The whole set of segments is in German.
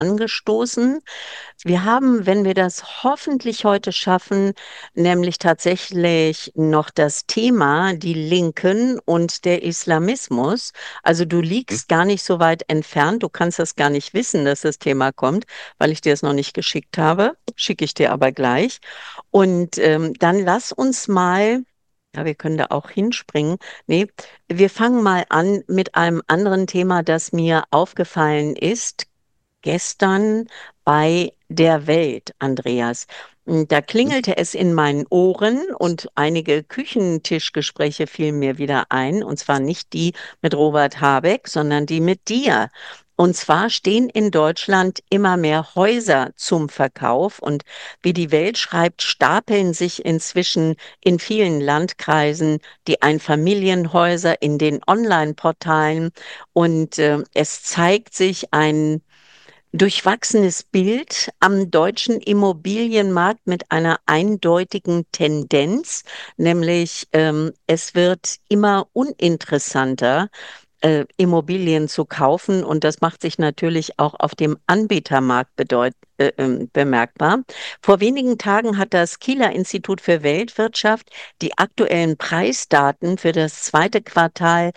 angestoßen. Wir haben, wenn wir das hoffentlich heute schaffen, nämlich tatsächlich noch das Thema die Linken und der Islamismus. Also du liegst gar nicht so weit entfernt, du kannst das gar nicht wissen, dass das Thema kommt, weil ich dir es noch nicht geschickt habe. Schicke ich dir aber gleich. Und dann lass uns mal, ja, wir können da auch hinspringen. Nee, wir fangen mal an mit einem anderen Thema, das mir aufgefallen ist gestern bei der Welt, Andreas. Da klingelte es in meinen Ohren und einige Küchentischgespräche fielen mir wieder ein, und zwar nicht die mit Robert Habeck, sondern die mit dir. Und zwar stehen in Deutschland immer mehr Häuser zum Verkauf und wie die Welt schreibt, stapeln sich inzwischen in vielen Landkreisen die Einfamilienhäuser in den Online-Portalen und es zeigt sich ein durchwachsenes Bild am deutschen Immobilienmarkt mit einer eindeutigen Tendenz, nämlich es wird immer uninteressanter, Immobilien zu kaufen und das macht sich natürlich auch auf dem Anbietermarkt bemerkbar. Vor wenigen Tagen hat das Kieler Institut für Weltwirtschaft die aktuellen Preisdaten für das zweite Quartal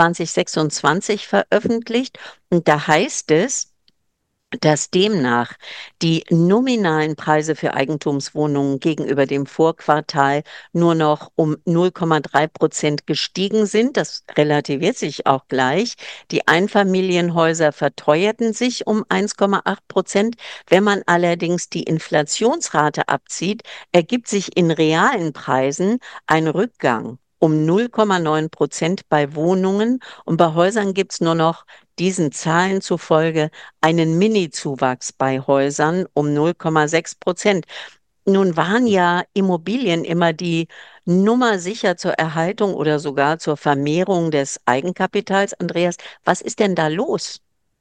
2026 veröffentlicht und da heißt es, dass demnach die nominalen Preise für Eigentumswohnungen gegenüber dem Vorquartal nur noch um 0,3% gestiegen sind. Das relativiert sich auch gleich. Die Einfamilienhäuser verteuerten sich um 1,8%. Wenn man allerdings die Inflationsrate abzieht, ergibt sich in realen Preisen ein Rückgang um 0,9% bei Wohnungen und bei Häusern gibt es nur noch diesen Zahlen zufolge einen Mini-Zuwachs bei Häusern um 0,6%. Nun waren ja Immobilien immer die Nummer sicher zur Erhaltung oder sogar zur Vermehrung des Eigenkapitals. Andreas, was ist denn da los?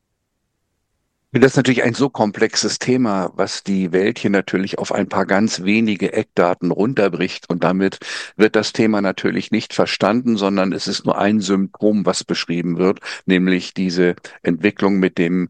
Das ist natürlich ein so komplexes Thema, was die Welt hier natürlich auf ein paar ganz wenige Eckdaten runterbricht. Und damit wird das Thema natürlich nicht verstanden, sondern es ist nur ein Symptom, was beschrieben wird, nämlich diese Entwicklung mit dem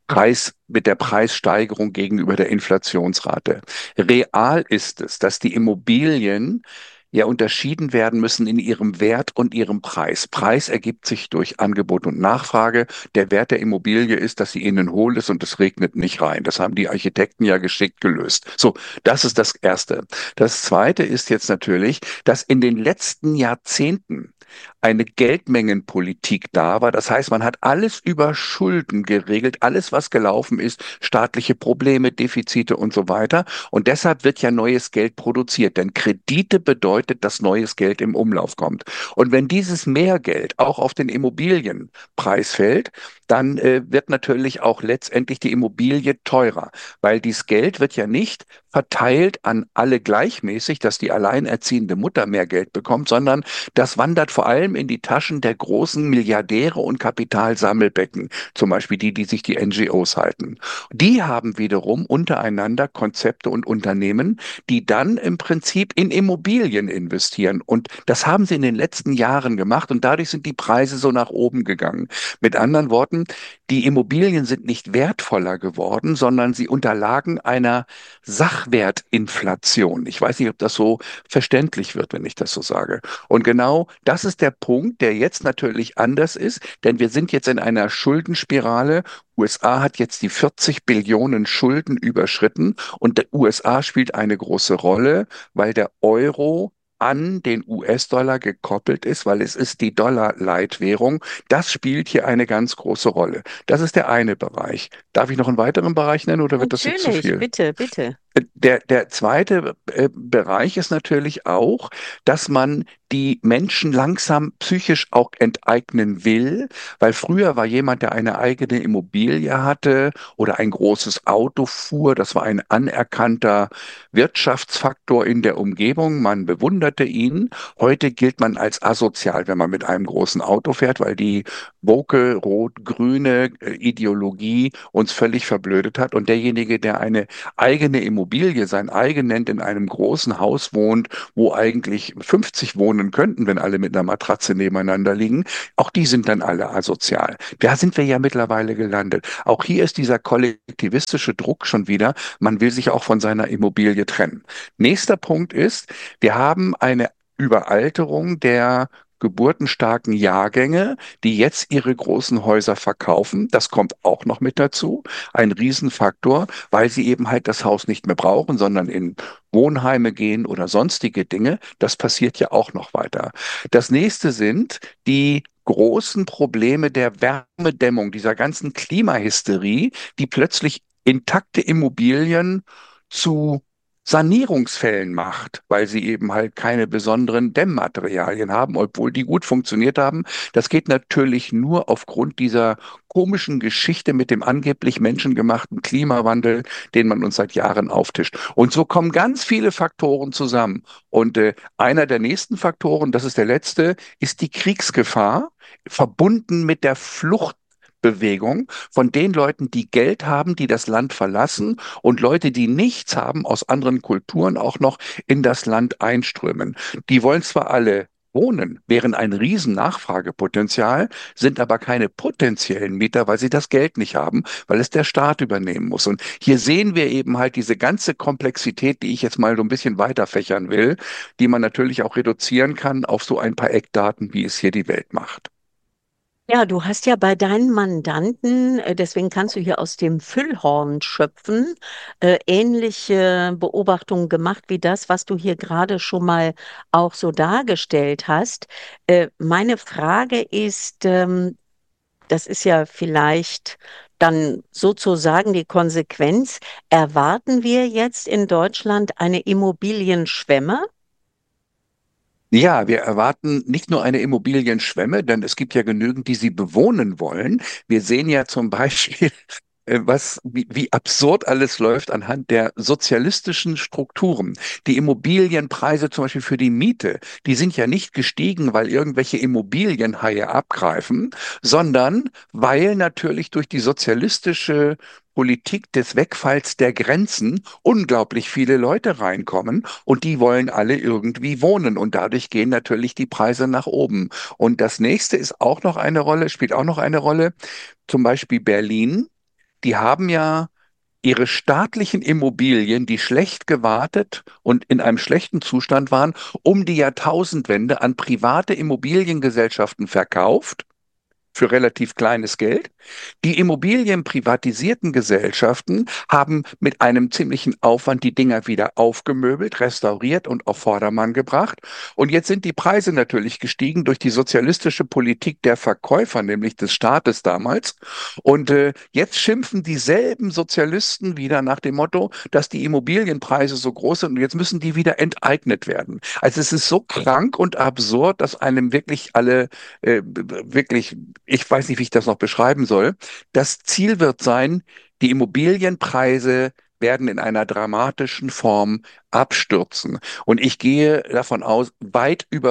mit der Preissteigerung gegenüber der Inflationsrate. Real ist es, dass die Immobilien ja unterschieden werden müssen in ihrem Wert und ihrem Preis. Preis ergibt sich durch Angebot und Nachfrage. Der Wert der Immobilie ist, dass sie innen hohl ist und es regnet nicht rein. Das haben die Architekten ja geschickt gelöst. So, das ist das Erste. Das Zweite ist jetzt natürlich, dass in den letzten Jahrzehnten eine Geldmengenpolitik da war. Das heißt, man hat alles über Schulden geregelt, alles, was gelaufen ist, staatliche Probleme, Defizite und so weiter. Und deshalb wird ja neues Geld produziert, denn Kredite bedeutet, dass neues Geld im Umlauf kommt. Und wenn dieses Mehrgeld auch auf den Immobilienpreis fällt, dann wird natürlich auch letztendlich die Immobilie teurer, weil dieses Geld wird ja nicht verteilt an alle gleichmäßig, dass die alleinerziehende Mutter mehr Geld bekommt, sondern das wandert vor allem in die Taschen der großen Milliardäre und Kapitalsammelbecken, zum Beispiel die, die sich die NGOs halten. Die haben wiederum untereinander Konzepte und Unternehmen, die dann im Prinzip in Immobilien investieren. Und das haben sie in den letzten Jahren gemacht und dadurch sind die Preise so nach oben gegangen. Mit anderen Worten, die Immobilien sind nicht wertvoller geworden, sondern sie unterlagen einer Sachwertinflation. Ich weiß nicht, ob das so verständlich wird, wenn ich das so sage. Und genau das ist der Punkt, der jetzt natürlich anders ist, denn wir sind jetzt in einer Schuldenspirale. USA hat jetzt die 40 Billionen Schulden überschritten und der USA spielt eine große Rolle, weil der Euro an den US-Dollar gekoppelt ist, weil es ist die Dollar-Leitwährung. Das spielt hier eine ganz große Rolle. Das ist der eine Bereich. Darf ich noch einen weiteren Bereich nennen oder wird das jetzt zu Natürlich, viel? bitte, bitte. Der zweite Bereich ist natürlich auch, dass man die Menschen langsam psychisch auch enteignen will, weil früher war jemand, der eine eigene Immobilie hatte oder ein großes Auto fuhr, das war ein anerkannter Wirtschaftsfaktor in der Umgebung, man bewunderte ihn. Heute gilt man als asozial, wenn man mit einem großen Auto fährt, weil die woke rot-grüne Ideologie uns völlig verblödet hat und derjenige, der eine eigene Immobilie Immobilie sein eigen nennt, in einem großen Haus wohnt, wo eigentlich 50 wohnen könnten, wenn alle mit einer Matratze nebeneinander liegen, auch die sind dann alle asozial. Da sind wir ja mittlerweile gelandet. Auch hier ist dieser kollektivistische Druck schon wieder, man will sich auch von seiner Immobilie trennen. Nächster Punkt ist, wir haben eine Überalterung der geburtenstarken Jahrgänge, die jetzt ihre großen Häuser verkaufen. Das kommt auch noch mit dazu. Ein Riesenfaktor, weil sie eben halt das Haus nicht mehr brauchen, sondern in Wohnheime gehen oder sonstige Dinge. Das passiert ja auch noch weiter. Das nächste sind die großen Probleme der Wärmedämmung, dieser ganzen Klimahysterie, die plötzlich intakte Immobilien zu Sanierungsfällen macht, weil sie eben halt keine besonderen Dämmmaterialien haben, obwohl die gut funktioniert haben. Das geht natürlich nur aufgrund dieser komischen Geschichte mit dem angeblich menschengemachten Klimawandel, den man uns seit Jahren auftischt. Und so kommen ganz viele Faktoren zusammen. Und einer der nächsten Faktoren, das ist der letzte, ist die Kriegsgefahr, verbunden mit der Fluchtbewegung von den Leuten, die Geld haben, die das Land verlassen und Leute, die nichts haben, aus anderen Kulturen auch noch in das Land einströmen. Die wollen zwar alle wohnen, wären ein riesen Nachfragepotenzial, sind aber keine potenziellen Mieter, weil sie das Geld nicht haben, weil es der Staat übernehmen muss. Und hier sehen wir eben halt diese ganze Komplexität, die ich jetzt mal so ein bisschen weiterfächern will, die man natürlich auch reduzieren kann auf so ein paar Eckdaten, wie es hier die Welt macht. Ja, du hast ja bei deinen Mandanten, deswegen kannst du hier aus dem Füllhorn schöpfen, ähnliche Beobachtungen gemacht wie das, was du hier gerade schon mal auch so dargestellt hast. Meine Frage ist, das ist ja vielleicht dann sozusagen die Konsequenz, erwarten wir jetzt in Deutschland eine Immobilienschwemme? Ja, wir erwarten nicht nur eine Immobilienschwemme, denn es gibt ja genügend, die sie bewohnen wollen. Wir sehen ja zum Beispiel, wie absurd alles läuft anhand der sozialistischen Strukturen. Die Immobilienpreise zum Beispiel für die Miete, die sind ja nicht gestiegen, weil irgendwelche Immobilienhaie abgreifen, sondern weil natürlich durch die sozialistische Politik des Wegfalls der Grenzen unglaublich viele Leute reinkommen und die wollen alle irgendwie wohnen und dadurch gehen natürlich die Preise nach oben. Und das nächste ist auch noch eine Rolle, spielt auch noch eine Rolle, zum Beispiel Berlin. Die haben ja ihre staatlichen Immobilien, die schlecht gewartet und in einem schlechten Zustand waren, um die Jahrtausendwende an private Immobiliengesellschaften verkauft für relativ kleines Geld. Die immobilienprivatisierten Gesellschaften haben mit einem ziemlichen Aufwand die Dinger wieder aufgemöbelt, restauriert und auf Vordermann gebracht. Und jetzt sind die Preise natürlich gestiegen durch die sozialistische Politik der Verkäufer, nämlich des Staates damals. Und jetzt schimpfen dieselben Sozialisten wieder nach dem Motto, dass die Immobilienpreise so groß sind und jetzt müssen die wieder enteignet werden. Also es ist so krank und absurd, dass einem wirklich alle wirklich, ich weiß nicht, wie ich das noch beschreiben soll. Das Ziel wird sein, die Immobilienpreise werden in einer dramatischen Form abstürzen. Und ich gehe davon aus, weit über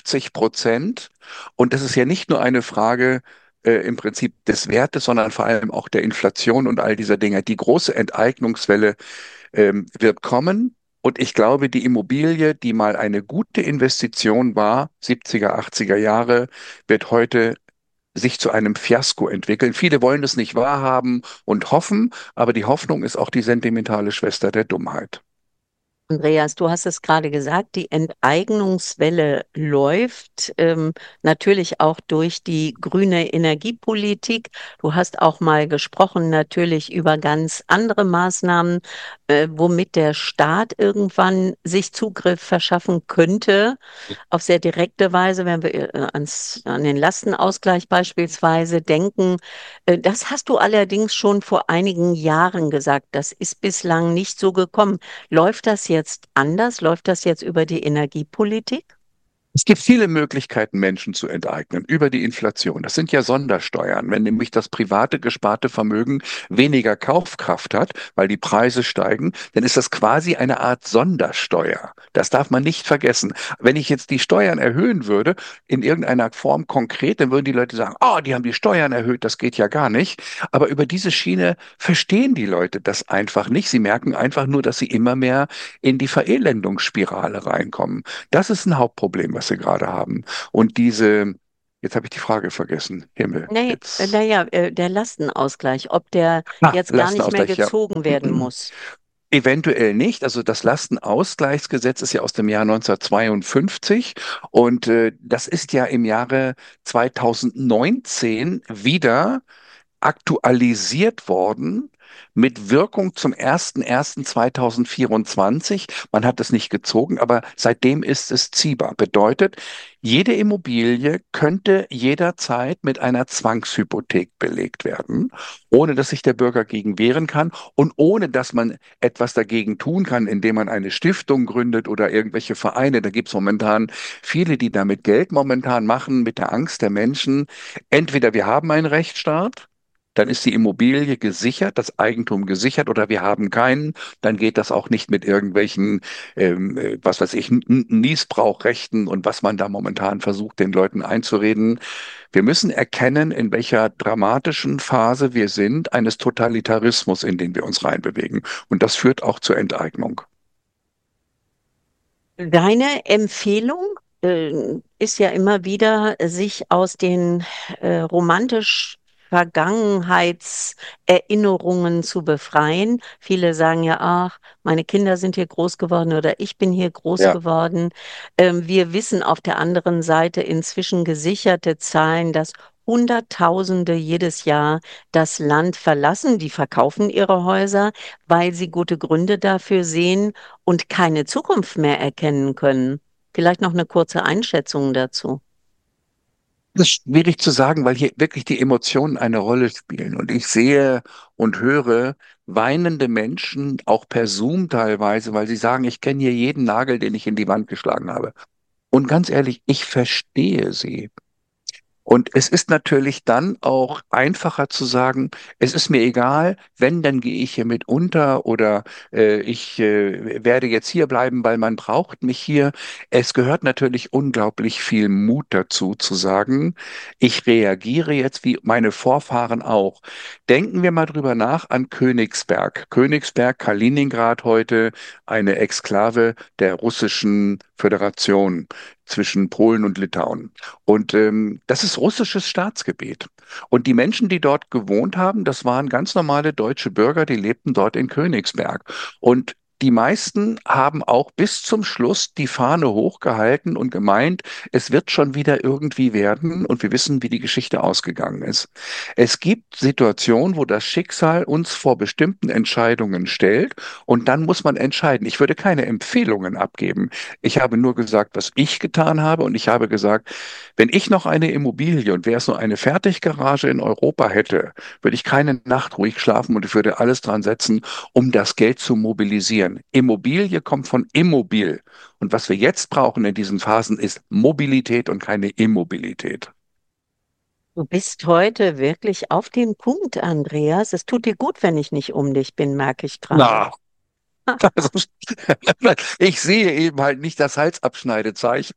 50%. Und das ist ja nicht nur eine Frage im Prinzip des Wertes, sondern vor allem auch der Inflation und all dieser Dinge. Die große Enteignungswelle wird kommen. Und ich glaube, die Immobilie, die mal eine gute Investition war, 70er, 80er Jahre, wird heute sich zu einem Fiasko entwickeln. Viele wollen es nicht wahrhaben und hoffen, aber die Hoffnung ist auch die sentimentale Schwester der Dummheit. Andreas, du hast es gerade gesagt, die Enteignungswelle läuft, natürlich auch durch die grüne Energiepolitik. Du hast auch mal gesprochen natürlich über ganz andere Maßnahmen, womit der Staat irgendwann sich Zugriff verschaffen könnte, auf sehr direkte Weise, wenn wir an den Lastenausgleich beispielsweise denken. Das hast du allerdings schon vor einigen Jahren gesagt. Das ist bislang nicht so gekommen. Läuft das jetzt anders? Läuft das jetzt über die Energiepolitik? Es gibt viele Möglichkeiten, Menschen zu enteignen über die Inflation. Das sind ja Sondersteuern. Wenn nämlich das private gesparte Vermögen weniger Kaufkraft hat, weil die Preise steigen, dann ist das quasi eine Art Sondersteuer. Das darf man nicht vergessen. Wenn ich jetzt die Steuern erhöhen würde, in irgendeiner Form konkret, dann würden die Leute sagen, oh, die haben die Steuern erhöht, das geht ja gar nicht. Aber über diese Schiene verstehen die Leute das einfach nicht. Sie merken einfach nur, dass sie immer mehr in die Verelendungsspirale reinkommen. Das ist ein Hauptproblem, was wir gerade haben. Und jetzt habe ich die Frage vergessen. Himmel, Nee, jetzt. naja, der Lastenausgleich, ob der jetzt gar nicht mehr Lastenausgleich, ja. gezogen werden muss. Eventuell nicht. Also das Lastenausgleichsgesetz ist ja aus dem Jahr 1952 und das ist ja im Jahre 2019 wieder aktualisiert worden mit Wirkung zum 01.01.2024. Man hat es nicht gezogen, aber seitdem ist es ziehbar. Bedeutet, jede Immobilie könnte jederzeit mit einer Zwangshypothek belegt werden, ohne dass sich der Bürger gegen wehren kann und ohne dass man etwas dagegen tun kann, indem man eine Stiftung gründet oder irgendwelche Vereine. Da gibt es momentan viele, die damit Geld momentan machen, mit der Angst der Menschen. Entweder wir haben einen Rechtsstaat, dann ist die Immobilie gesichert, das Eigentum gesichert, oder wir haben keinen, dann geht das auch nicht mit irgendwelchen, was weiß ich, Nießbrauchrechten und was man da momentan versucht, den Leuten einzureden. Wir müssen erkennen, in welcher dramatischen Phase wir sind, eines Totalitarismus, in den wir uns reinbewegen. Und das führt auch zur Enteignung. Deine Empfehlung ist ja immer wieder, sich aus den romantisch Vergangenheitserinnerungen zu befreien. Viele sagen ja, ach, meine Kinder sind hier groß geworden oder ich bin hier groß Ja. geworden. Wir wissen auf der anderen Seite inzwischen gesicherte Zahlen, dass Hunderttausende jedes Jahr das Land verlassen. Die verkaufen ihre Häuser, weil sie gute Gründe dafür sehen und keine Zukunft mehr erkennen können. Vielleicht noch eine kurze Einschätzung dazu. Das ist schwierig zu sagen, weil hier wirklich die Emotionen eine Rolle spielen. Und ich sehe und höre weinende Menschen, auch per Zoom teilweise, weil sie sagen, ich kenne hier jeden Nagel, den ich in die Wand geschlagen habe. Und ganz ehrlich, ich verstehe sie. Und es ist natürlich dann auch einfacher zu sagen, es ist mir egal, wenn, dann gehe ich hier mit unter oder ich werde jetzt hier bleiben, weil man braucht mich hier. Es gehört natürlich unglaublich viel Mut dazu, zu sagen, ich reagiere jetzt wie meine Vorfahren auch. Denken wir mal drüber nach an Königsberg. Königsberg, Kaliningrad heute, eine Exklave der Russischen Föderation zwischen Polen und Litauen. Und das ist russisches Staatsgebiet. Und die Menschen, die dort gewohnt haben, das waren ganz normale deutsche Bürger, die lebten dort in Königsberg. Und die meisten haben auch bis zum Schluss die Fahne hochgehalten und gemeint, es wird schon wieder irgendwie werden und wir wissen, wie die Geschichte ausgegangen ist. Es gibt Situationen, wo das Schicksal uns vor bestimmten Entscheidungen stellt und dann muss man entscheiden. Ich würde keine Empfehlungen abgeben. Ich habe nur gesagt, was ich getan habe und ich habe gesagt, wenn ich noch eine Immobilie und wäre es nur eine Fertiggarage in Europa hätte, würde ich keine Nacht ruhig schlafen und ich würde alles dran setzen, um das Geld zu mobilisieren. Immobilie kommt von Immobil. Und was wir jetzt brauchen in diesen Phasen ist Mobilität und keine Immobilität. Du bist heute wirklich auf den Punkt, Andreas. Es tut dir gut, wenn ich nicht um dich bin, merke ich gerade. Na, also, ich sehe eben halt nicht das Halsabschneidezeichen.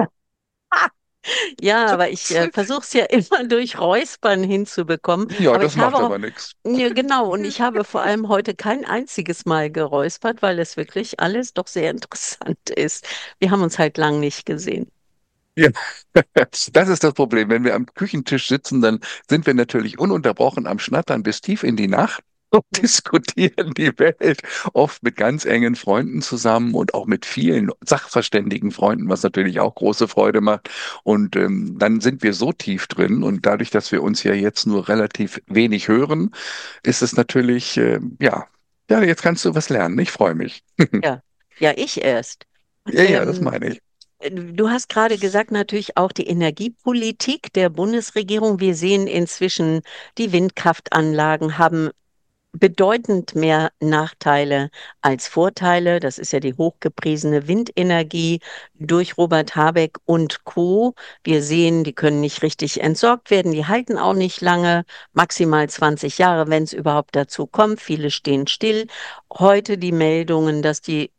Ja, aber ich versuche es ja immer durch Räuspern hinzubekommen. Ja, Aber das ich habe macht auch, aber nichts. ja, genau, und ich habe vor allem heute kein einziges Mal geräuspert, weil es wirklich alles doch sehr interessant ist. Wir haben uns halt lang nicht gesehen. Ja, das ist das Problem. Wenn wir am Küchentisch sitzen, dann sind wir natürlich ununterbrochen am Schnattern bis tief in die Nacht und diskutieren die Welt, oft mit ganz engen Freunden zusammen und auch mit vielen sachverständigen Freunden, was natürlich auch große Freude macht. Und dann sind wir so tief drin und dadurch, dass wir uns ja jetzt nur relativ wenig hören, ist es natürlich, ja, jetzt kannst du was lernen. Ich freue mich. Ja, ja, ich erst. Ja, ja, das Ähm, meine ich. Du hast gerade gesagt, natürlich auch die Energiepolitik der Bundesregierung. Wir sehen inzwischen, die Windkraftanlagen haben bedeutend mehr Nachteile als Vorteile. Das ist ja die hochgepriesene Windenergie durch Robert Habeck und Co. Wir sehen, die können nicht richtig entsorgt werden, die halten auch nicht lange, maximal 20 Jahre, wenn es überhaupt dazu kommt. Viele stehen still. Heute die Meldungen, dass die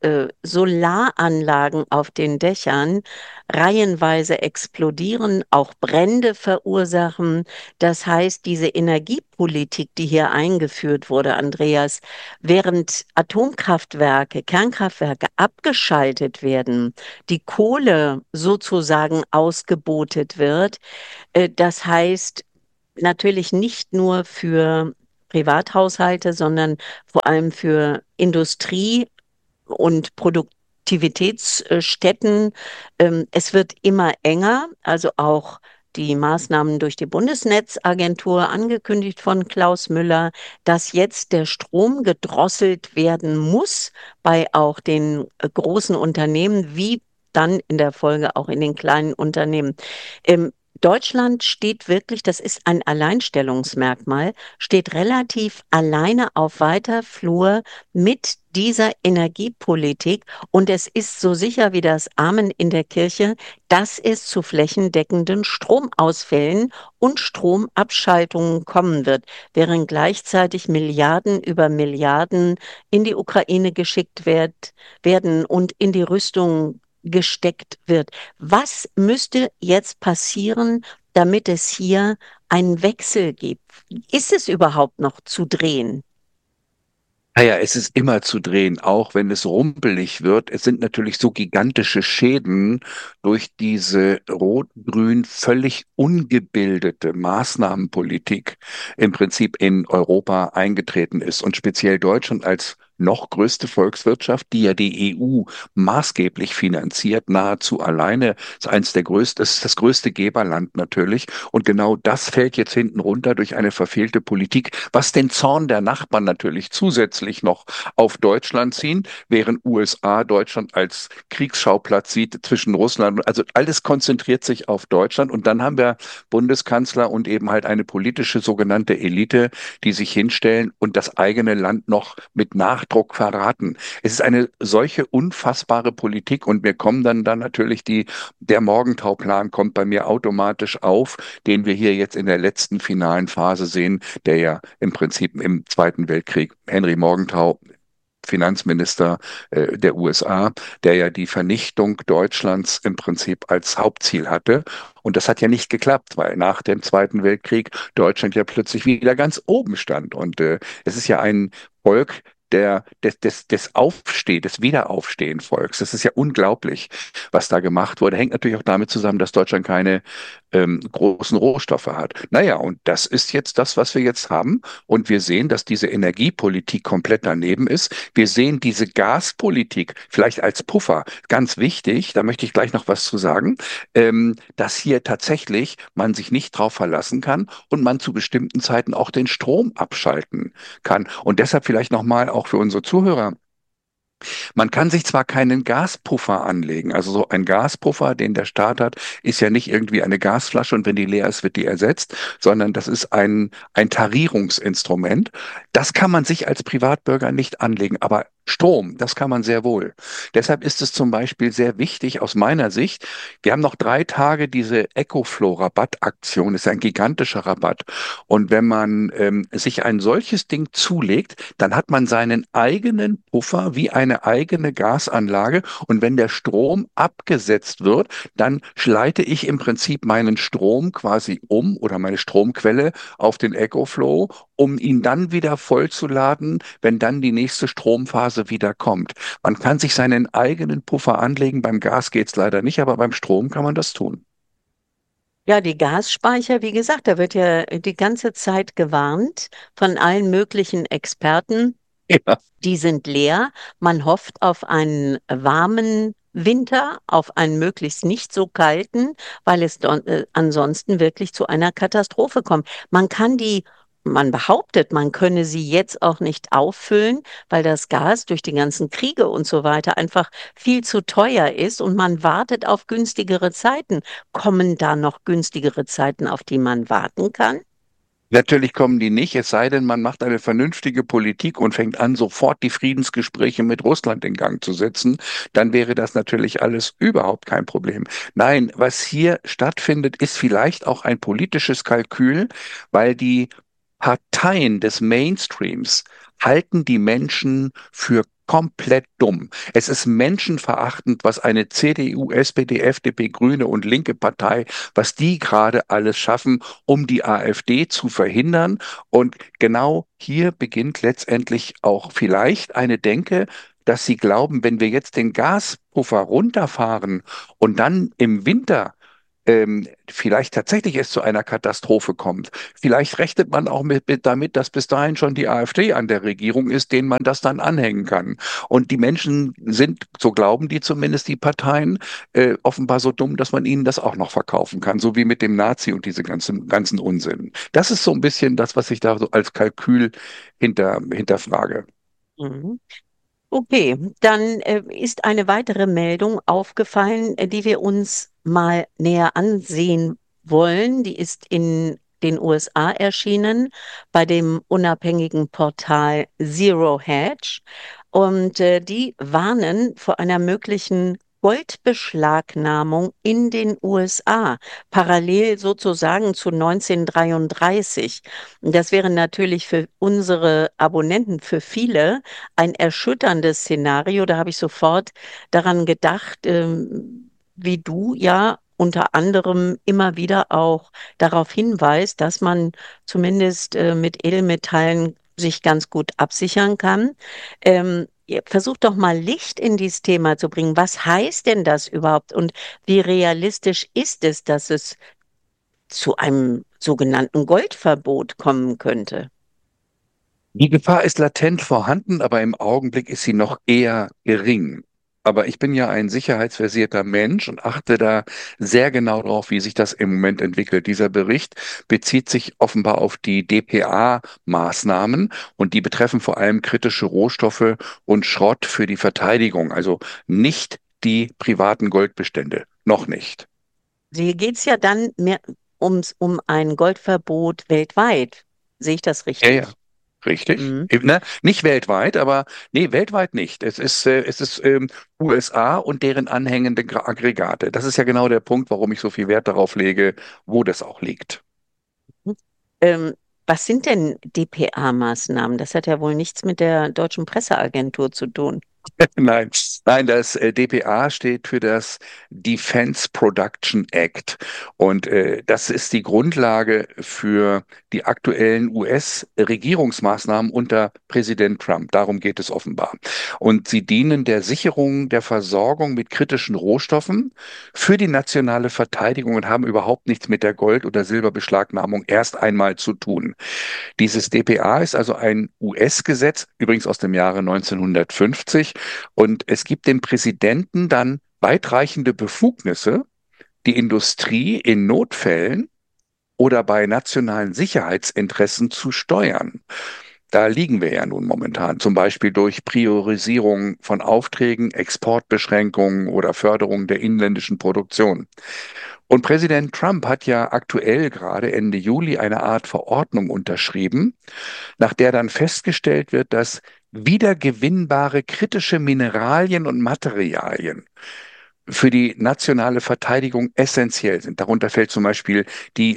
Solaranlagen auf den Dächern reihenweise explodieren, auch Brände verursachen. Das heißt, diese Energiepolitik, die hier eingeführt wurde, Andreas, während Atomkraftwerke, Kernkraftwerke abgeschaltet werden, die Kohle sozusagen ausgebotet wird, das heißt natürlich nicht nur für Privathaushalte, sondern vor allem für Industrie und Produktivitätsstätten. Es wird immer enger, also auch die Maßnahmen durch die Bundesnetzagentur, angekündigt von Klaus Müller, dass jetzt der Strom gedrosselt werden muss bei auch den großen Unternehmen, wie dann in der Folge auch in den kleinen Unternehmen. Deutschland steht wirklich, das ist ein Alleinstellungsmerkmal, steht relativ alleine auf weiter Flur mit dieser Energiepolitik. Und es ist so sicher wie das Amen in der Kirche, dass es zu flächendeckenden Stromausfällen und Stromabschaltungen kommen wird, während gleichzeitig Milliarden über Milliarden in die Ukraine werden und in die Rüstung gesteckt wird. Was müsste jetzt passieren, damit es hier einen Wechsel gibt? Ist es überhaupt noch zu drehen? Naja, es ist immer zu drehen, auch wenn es rumpelig wird. Es sind natürlich so gigantische Schäden durch diese rot-grün völlig ungebildete Maßnahmenpolitik im Prinzip in Europa eingetreten ist und speziell Deutschland als noch größte Volkswirtschaft, die ja die EU maßgeblich finanziert, nahezu alleine, ist eins der größten, ist das größte Geberland natürlich. Und genau das fällt jetzt hinten runter durch eine verfehlte Politik, was den Zorn der Nachbarn natürlich zusätzlich noch auf Deutschland ziehen, während USA Deutschland als Kriegsschauplatz sieht zwischen Russland. Also alles konzentriert sich auf Deutschland. Und dann haben wir Bundeskanzler und eben halt eine politische sogenannte Elite, die sich hinstellen und das eigene Land noch mit Nachdruck verraten. Es ist eine solche unfassbare Politik und mir kommen dann natürlich der Morgentauplan kommt bei mir automatisch auf, den wir hier jetzt in der letzten finalen Phase sehen, der ja im Prinzip im Zweiten Weltkrieg Henry Morgenthau Finanzminister der USA, der ja die Vernichtung Deutschlands im Prinzip als Hauptziel hatte. Und das hat ja nicht geklappt, weil nach dem Zweiten Weltkrieg Deutschland ja plötzlich wieder ganz oben stand. Und es ist ja ein Volk des Wiederaufstehen-Volks. Das ist ja unglaublich, was da gemacht wurde. Hängt natürlich auch damit zusammen, dass Deutschland keine großen Rohstoffe hat. Naja, und das ist jetzt das, was wir jetzt haben. Und wir sehen, dass diese Energiepolitik komplett daneben ist. Wir sehen diese Gaspolitik vielleicht als Puffer. Ganz wichtig, da möchte ich gleich noch was zu sagen, dass hier tatsächlich man sich nicht drauf verlassen kann und man zu bestimmten Zeiten auch den Strom abschalten kann. Und deshalb vielleicht nochmal auch für unsere Zuhörer. Man kann sich zwar keinen Gaspuffer anlegen, also so ein Gaspuffer, den der Staat hat, ist ja nicht irgendwie eine Gasflasche und wenn die leer ist, wird die ersetzt, sondern das ist ein Tarierungsinstrument. Das kann man sich als Privatbürger nicht anlegen, aber Strom, das kann man sehr wohl. Deshalb ist es zum Beispiel sehr wichtig aus meiner Sicht, wir haben noch 3 Tage diese EcoFlow-Rabattaktion, ist ein gigantischer Rabatt. Und wenn man sich ein solches Ding zulegt, dann hat man seinen eigenen Puffer wie eine eigene Gasanlage. Und wenn der Strom abgesetzt wird, dann leite ich im Prinzip meinen Strom quasi um oder meine Stromquelle auf den EcoFlow, um ihn dann wieder vollzuladen, wenn dann die nächste Stromphase wieder kommt. Man kann sich seinen eigenen Puffer anlegen. Beim Gas geht es leider nicht, aber beim Strom kann man das tun. Ja, die Gasspeicher, wie gesagt, da wird ja die ganze Zeit gewarnt von allen möglichen Experten. Ja. Die sind leer. Man hofft auf einen warmen Winter, auf einen möglichst nicht so kalten, weil es ansonsten wirklich zu einer Katastrophe kommt. Man behauptet, man könne sie jetzt auch nicht auffüllen, weil das Gas durch die ganzen Kriege und so weiter einfach viel zu teuer ist und man wartet auf günstigere Zeiten. Kommen da noch günstigere Zeiten, auf die man warten kann? Natürlich kommen die nicht, es sei denn, man macht eine vernünftige Politik und fängt an, sofort die Friedensgespräche mit Russland in Gang zu setzen. Dann wäre das natürlich alles überhaupt kein Problem. Nein, was hier stattfindet, ist vielleicht auch ein politisches Kalkül, weil die Parteien des Mainstreams halten die Menschen für komplett dumm. Es ist menschenverachtend, was eine CDU, SPD, FDP, Grüne und linke Partei, was die gerade alles schaffen, um die AfD zu verhindern. Und genau hier beginnt letztendlich auch vielleicht eine Denke, dass sie glauben, wenn wir jetzt den Gaspuffer runterfahren und dann im Winter vielleicht tatsächlich es zu einer Katastrophe kommt. Vielleicht rechnet man auch damit, dass bis dahin schon die AfD an der Regierung ist, denen man das dann anhängen kann. Und die Menschen sind, so glauben die zumindest, die Parteien, offenbar so dumm, dass man ihnen das auch noch verkaufen kann, so wie mit dem Nazi und diese ganzen Unsinn. Das ist so ein bisschen das, was ich da so als Kalkül hinterfrage. Mhm. Okay, dann ist eine weitere Meldung aufgefallen, die wir uns mal näher ansehen wollen. Die ist in den USA erschienen bei dem unabhängigen Portal Zero Hedge. Und die warnen vor einer möglichen Goldbeschlagnahmung in den USA, parallel sozusagen zu 1933. Und das wäre natürlich für unsere Abonnenten, für viele, ein erschütterndes Szenario. Da habe ich sofort daran gedacht, wie du ja unter anderem immer wieder auch darauf hinweist, dass man zumindest mit Edelmetallen sich ganz gut absichern kann. Versuch doch mal Licht in dieses Thema zu bringen. Was heißt denn das überhaupt und wie realistisch ist es, dass es zu einem sogenannten Goldverbot kommen könnte? Die Gefahr ist latent vorhanden, aber im Augenblick ist sie noch eher gering. Aber ich bin ja ein sicherheitsversierter Mensch und achte da sehr genau drauf, wie sich das im Moment entwickelt. Dieser Bericht bezieht sich offenbar auf die DPA-Maßnahmen und die betreffen vor allem kritische Rohstoffe und Schrott für die Verteidigung, also nicht die privaten Goldbestände. Noch nicht. Hier geht es ja dann mehr um ein Goldverbot weltweit. Sehe ich das Ja, ja. richtig? Richtig. Mhm. Ne? Nicht weltweit, aber nee, weltweit nicht. Es ist USA und deren anhängende Aggregate. Das ist ja genau der Punkt, warum ich so viel Wert darauf lege, wo das auch liegt. Ähm, Was sind denn DPA-Maßnahmen? Das hat ja wohl nichts mit der Deutschen Presseagentur zu tun. Nein, nein, das DPA steht für das Defense Production Act und das ist die Grundlage für die aktuellen US-Regierungsmaßnahmen unter Präsident Trump. Darum geht es offenbar. Und sie dienen der Sicherung der Versorgung mit kritischen Rohstoffen für die nationale Verteidigung und haben überhaupt nichts mit der Gold- oder Silberbeschlagnahmung erst einmal zu tun. Dieses DPA ist also ein US-Gesetz, übrigens aus dem Jahre 1950, und es gibt dem Präsidenten dann weitreichende Befugnisse, die Industrie in Notfällen oder bei nationalen Sicherheitsinteressen zu steuern. Da liegen wir ja nun momentan, zum Beispiel durch Priorisierung von Aufträgen, Exportbeschränkungen oder Förderung der inländischen Produktion. Und Präsident Trump hat ja aktuell gerade Ende Juli eine Art Verordnung unterschrieben, nach der dann festgestellt wird, dass wiedergewinnbare kritische Mineralien und Materialien für die nationale Verteidigung essentiell sind. Darunter fällt zum Beispiel die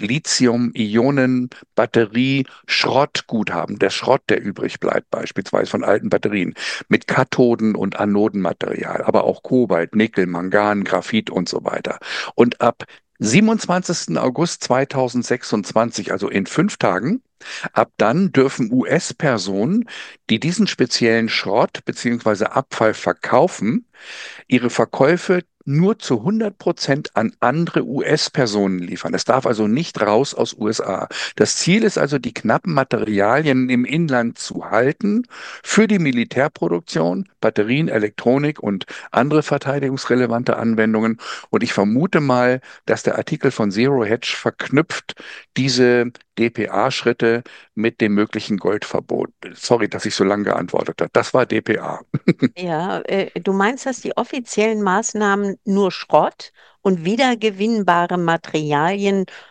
Lithium-Ionen-Batterie Schrottguthaben, der Schrott, der übrig bleibt, beispielsweise von alten Batterien, mit Kathoden- und Anodenmaterial, aber auch Kobalt, Nickel, Mangan, Graphit und so weiter. Und ab 27. August 2026, also in 5 Tagen, ab dann dürfen US-Personen, die diesen speziellen Schrott beziehungsweise Abfall verkaufen, ihre Verkäufe nur zu 100% an andere US-Personen liefern. Es darf also nicht raus aus USA. Das Ziel ist also, die knappen Materialien im Inland zu halten für die Militärproduktion, Batterien, Elektronik und andere verteidigungsrelevante Anwendungen. Und ich vermute mal, dass der Artikel von Zero Hedge verknüpft diese DPA-Schritte mit dem möglichen Goldverbot. Sorry, dass ich so lange geantwortet habe. Das war DPA. Ja, du meinst, dass die offiziellen Maßnahmen nur Schrott und wiedergewinnbare Materialien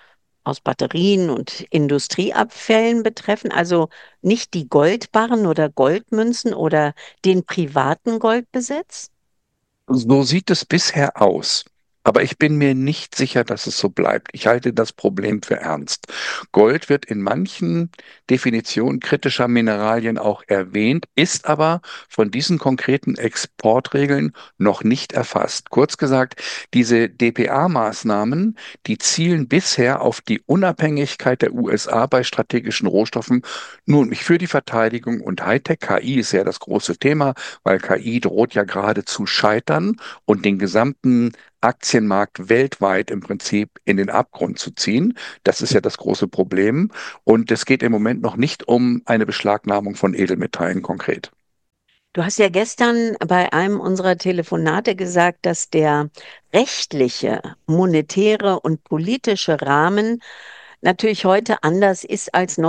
aus Batterien und Industrieabfällen betreffen, also nicht die Goldbarren oder Goldmünzen oder den privaten Goldbesitz? So sieht es bisher aus. Aber ich bin mir nicht sicher, dass es so bleibt. Ich halte das Problem für ernst. Gold wird in manchen Definitionen kritischer Mineralien auch erwähnt, ist aber von diesen konkreten Exportregeln noch nicht erfasst. Kurz gesagt, diese DPA-Maßnahmen, die zielen bisher auf die Unabhängigkeit der USA bei strategischen Rohstoffen. Nun, ich für die Verteidigung und Hightech, KI ist ja das große Thema, weil KI droht ja gerade zu scheitern und den gesamten Aktienmarkt weltweit im Prinzip in den Abgrund zu ziehen. Das ist ja das große Problem. Und es geht im Moment noch nicht um eine Beschlagnahmung von Edelmetallen konkret. Du hast ja gestern bei einem unserer Telefonate gesagt, dass der rechtliche, monetäre und politische Rahmen natürlich heute anders ist als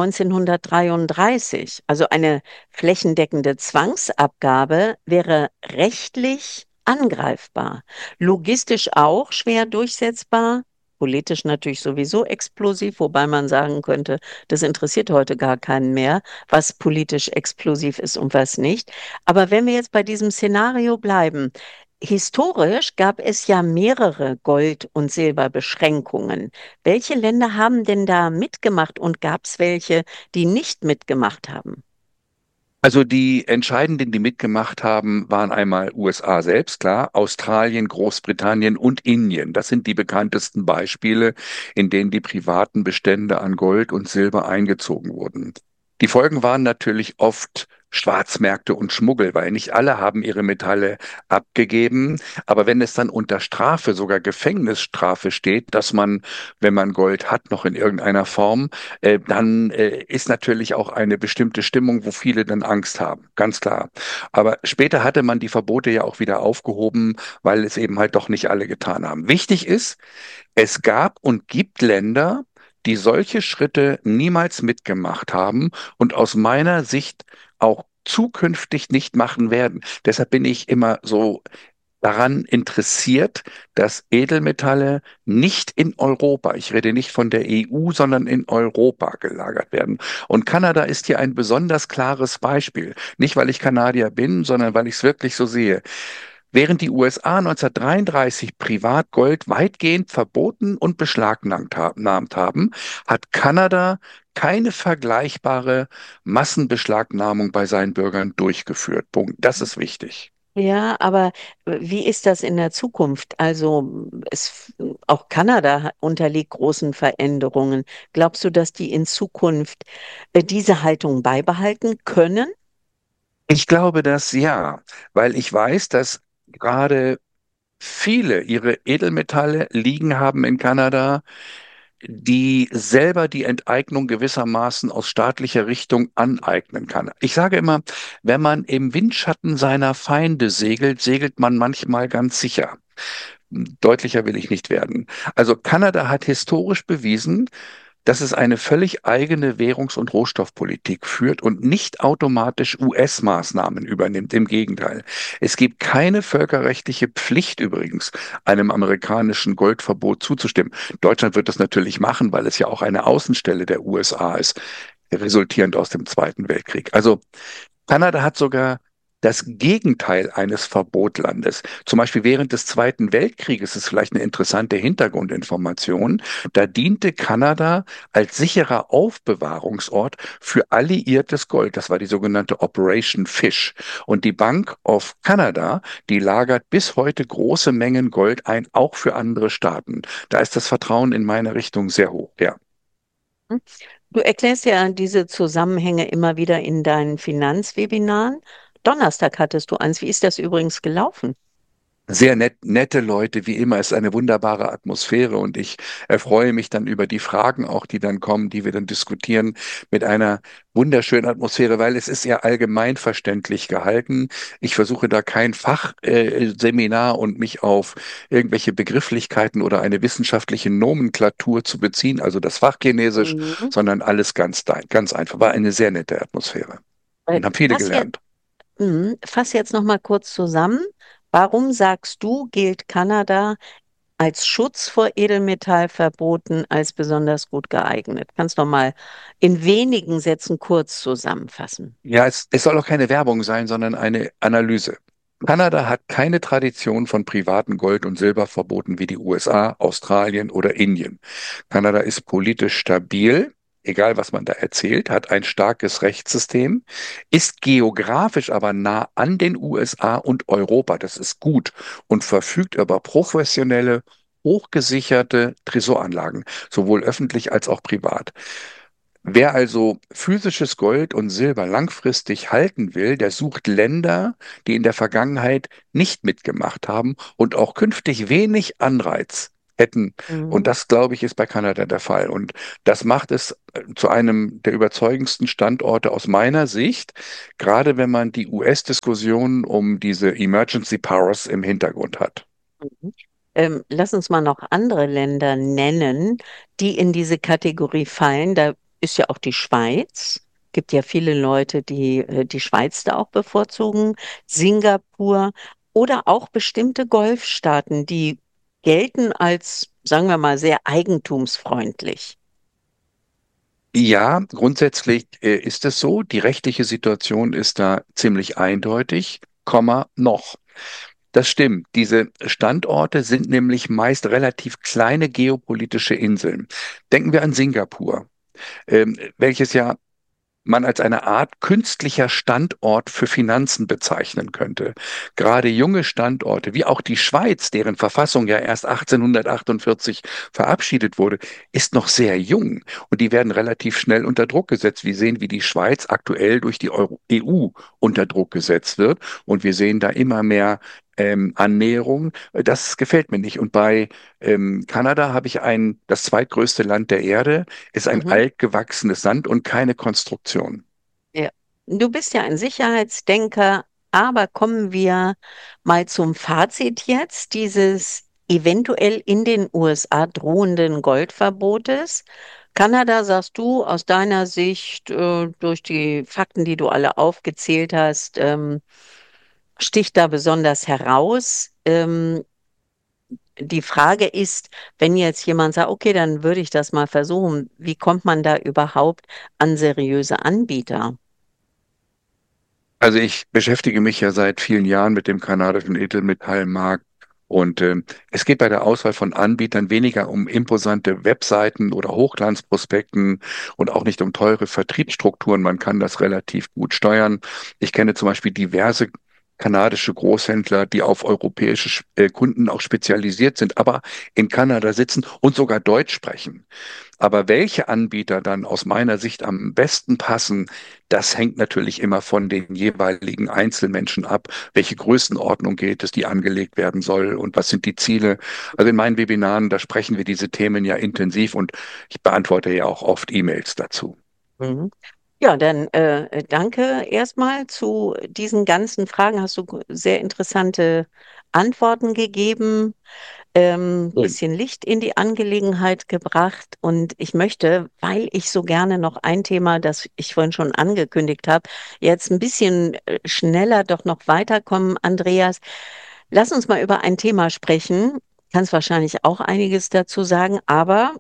1933. Also eine flächendeckende Zwangsabgabe wäre rechtlich angreifbar, logistisch auch schwer durchsetzbar, politisch natürlich sowieso explosiv, wobei man sagen könnte, das interessiert heute gar keinen mehr, was politisch explosiv ist und was nicht. Aber wenn wir jetzt bei diesem Szenario bleiben, historisch gab es ja mehrere Gold- und Silberbeschränkungen. Welche Länder haben denn da mitgemacht und gab es welche, die nicht mitgemacht haben? Also die Entscheidenden, die mitgemacht haben, waren einmal USA selbst, klar, Australien, Großbritannien und Indien. Das sind die bekanntesten Beispiele, in denen die privaten Bestände an Gold und Silber eingezogen wurden. Die Folgen waren natürlich oft Schwarzmärkte und Schmuggel, weil nicht alle haben ihre Metalle abgegeben. Aber wenn es dann unter Strafe, sogar Gefängnisstrafe steht, dass man, wenn man Gold hat, noch in irgendeiner Form, dann ist natürlich auch eine bestimmte Stimmung, wo viele dann Angst haben, ganz klar. Aber später hatte man die Verbote ja auch wieder aufgehoben, weil es eben halt doch nicht alle getan haben. Wichtig ist, es gab und gibt Länder, die solche Schritte niemals mitgemacht haben und aus meiner Sicht auch zukünftig nicht machen werden. Deshalb bin ich immer so daran interessiert, dass Edelmetalle nicht in Europa, ich rede nicht von der EU, sondern in Europa gelagert werden. Und Kanada ist hier ein besonders klares Beispiel. Nicht, weil ich Kanadier bin, sondern weil ich es wirklich so sehe. Während die USA 1933 Privatgold weitgehend verboten und beschlagnahmt haben, hat Kanada keine vergleichbare Massenbeschlagnahmung bei seinen Bürgern durchgeführt. Punkt. Das ist wichtig. Ja, aber wie ist das in der Zukunft? Also auch Kanada unterliegt großen Veränderungen. Glaubst du, dass die in Zukunft diese Haltung beibehalten können? Ich glaube das ja, weil ich weiß, dass gerade viele ihre Edelmetalle liegen haben in Kanada, die selber die Enteignung gewissermaßen aus staatlicher Richtung aneignen kann. Ich sage immer, wenn man im Windschatten seiner Feinde segelt, segelt man manchmal ganz sicher. Deutlicher will ich nicht werden. Also Kanada hat historisch bewiesen, dass es eine völlig eigene Währungs- und Rohstoffpolitik führt und nicht automatisch US-Maßnahmen übernimmt. Im Gegenteil. Es gibt keine völkerrechtliche Pflicht übrigens, einem amerikanischen Goldverbot zuzustimmen. Deutschland wird das natürlich machen, weil es ja auch eine Außenstelle der USA ist, resultierend aus dem Zweiten Weltkrieg. Also Kanada hat sogar das Gegenteil eines Verbotlandes. Zum Beispiel während des Zweiten Weltkrieges ist vielleicht eine interessante Hintergrundinformation. Da diente Kanada als sicherer Aufbewahrungsort für alliiertes Gold. Das war die sogenannte Operation Fish. Und die Bank of Canada, die lagert bis heute große Mengen Gold ein, auch für andere Staaten. Da ist das Vertrauen in meine Richtung sehr hoch, ja. Hm? Du erklärst ja diese Zusammenhänge immer wieder in deinen Finanzwebinaren. Donnerstag hattest du eins. Wie ist das übrigens gelaufen? Sehr nette Leute, wie immer, es ist eine wunderbare Atmosphäre und ich erfreue mich dann über die Fragen auch, die dann kommen, die wir dann diskutieren mit einer wunderschönen Atmosphäre, weil es ist ja allgemeinverständlich gehalten. Ich versuche da kein Fachseminar und mich auf irgendwelche Begrifflichkeiten oder eine wissenschaftliche Nomenklatur zu beziehen, also das Fachchinesisch, Mhm. sondern alles ganz einfach. War eine sehr nette Atmosphäre und haben viele Fass jetzt, gelernt. fass jetzt noch mal kurz zusammen. Warum sagst du, gilt Kanada als Schutz vor Edelmetallverboten als besonders gut geeignet? Kannst du mal in wenigen Sätzen kurz zusammenfassen? Ja, es soll auch keine Werbung sein, sondern eine Analyse. Kanada hat keine Tradition von privaten Gold- und Silberverboten wie die USA, Australien oder Indien. Kanada ist politisch stabil, egal was man da erzählt, hat ein starkes Rechtssystem, ist geografisch aber nah an den USA und Europa, das ist gut, und verfügt über professionelle, hochgesicherte Tresoranlagen, sowohl öffentlich als auch privat. Wer also physisches Gold und Silber langfristig halten will, der sucht Länder, die in der Vergangenheit nicht mitgemacht haben und auch künftig wenig Anreiz hätten. Und Mhm. das, glaube ich, ist bei Kanada der Fall. Und das macht es zu einem der überzeugendsten Standorte aus meiner Sicht, gerade wenn man die US-Diskussion um diese Emergency Powers im Hintergrund hat. Mhm. Lass uns mal noch andere Länder nennen, die in diese Kategorie fallen. Da ist ja auch die Schweiz. Gibt ja viele Leute, die die Schweiz da auch bevorzugen. Singapur oder auch bestimmte Golfstaaten, die gelten als, sagen wir mal, sehr eigentumsfreundlich. Ja, grundsätzlich ist es so. Die rechtliche Situation ist da ziemlich eindeutig, noch. Das stimmt. Diese Standorte sind nämlich meist relativ kleine geopolitische Inseln. Denken wir an Singapur, welches ja man als eine Art künstlicher Standort für Finanzen bezeichnen könnte. Gerade junge Standorte, wie auch die Schweiz, deren Verfassung ja erst 1848 verabschiedet wurde, ist noch sehr jung und die werden relativ schnell unter Druck gesetzt. Wir sehen, wie die Schweiz aktuell durch die EU unter Druck gesetzt wird und wir sehen da immer mehr Annäherung. Das gefällt mir nicht. Und bei Kanada habe ich das zweitgrößte Land der Erde, ist ein Mhm. altgewachsenes Land und keine Konstruktion. Ja. Du bist ja ein Sicherheitsdenker, aber kommen wir mal zum Fazit jetzt dieses eventuell in den USA drohenden Goldverbotes. Kanada, sagst du, aus deiner Sicht, durch die Fakten, die du alle aufgezählt hast, sticht da besonders heraus. Die Frage ist, wenn jetzt jemand sagt, okay, dann würde ich das mal versuchen, wie kommt man da überhaupt an seriöse Anbieter? Also ich beschäftige mich ja seit vielen Jahren mit dem kanadischen Edelmetallmarkt und es geht bei der Auswahl von Anbietern weniger um imposante Webseiten oder Hochglanzprospekten und auch nicht um teure Vertriebsstrukturen. Man kann das relativ gut steuern. Ich kenne zum Beispiel diverse kanadische Großhändler, die auf europäische Kunden auch spezialisiert sind, aber in Kanada sitzen und sogar Deutsch sprechen. Aber welche Anbieter dann aus meiner Sicht am besten passen, das hängt natürlich immer von den jeweiligen Einzelmenschen ab. Welche Größenordnung gilt es, die angelegt werden soll und was sind die Ziele? Also in meinen Webinaren, da sprechen wir diese Themen ja intensiv und ich beantworte ja auch oft E-Mails dazu. Mhm. Ja, dann danke erstmal zu diesen ganzen Fragen. Hast du sehr interessante Antworten gegeben, Schön. bisschen Licht in die Angelegenheit gebracht. Und ich möchte, weil ich so gerne noch ein Thema, das ich vorhin schon angekündigt habe, jetzt ein bisschen schneller doch noch weiterkommen, Andreas. Lass uns mal über ein Thema sprechen. Kannst wahrscheinlich auch einiges dazu sagen, aber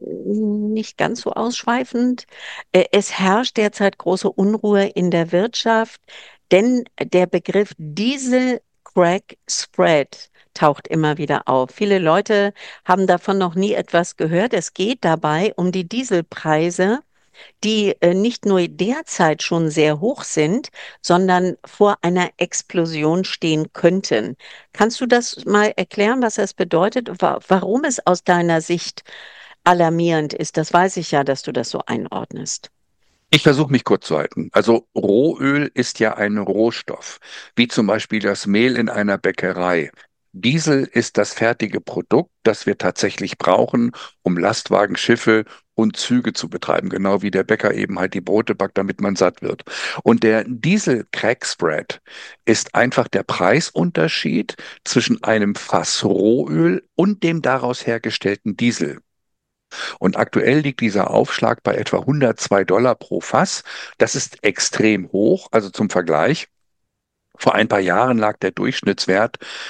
nicht ganz so ausschweifend. Es herrscht derzeit große Unruhe in der Wirtschaft, denn der Begriff Diesel Crack Spread taucht immer wieder auf. Viele Leute haben davon noch nie etwas gehört. Es geht dabei um die Dieselpreise, die nicht nur derzeit schon sehr hoch sind, sondern vor einer Explosion stehen könnten. Kannst du das mal erklären, was das bedeutet, warum es aus deiner Sicht alarmierend ist? Das weiß ich ja, dass du das so einordnest. Ich versuche mich kurz zu halten. Also Rohöl ist ja ein Rohstoff, wie zum Beispiel das Mehl in einer Bäckerei. Diesel ist das fertige Produkt, das wir tatsächlich brauchen, um Lastwagen, Schiffe und Züge zu betreiben, genau wie der Bäcker eben halt die Brote backt, damit man satt wird. Und der Diesel-Crack-Spread ist einfach der Preisunterschied zwischen einem Fass Rohöl und dem daraus hergestellten Diesel. Und aktuell liegt dieser Aufschlag bei etwa 102 Dollar pro Fass. Das ist extrem hoch. Also zum Vergleich, vor ein paar Jahren lag der Durchschnittswert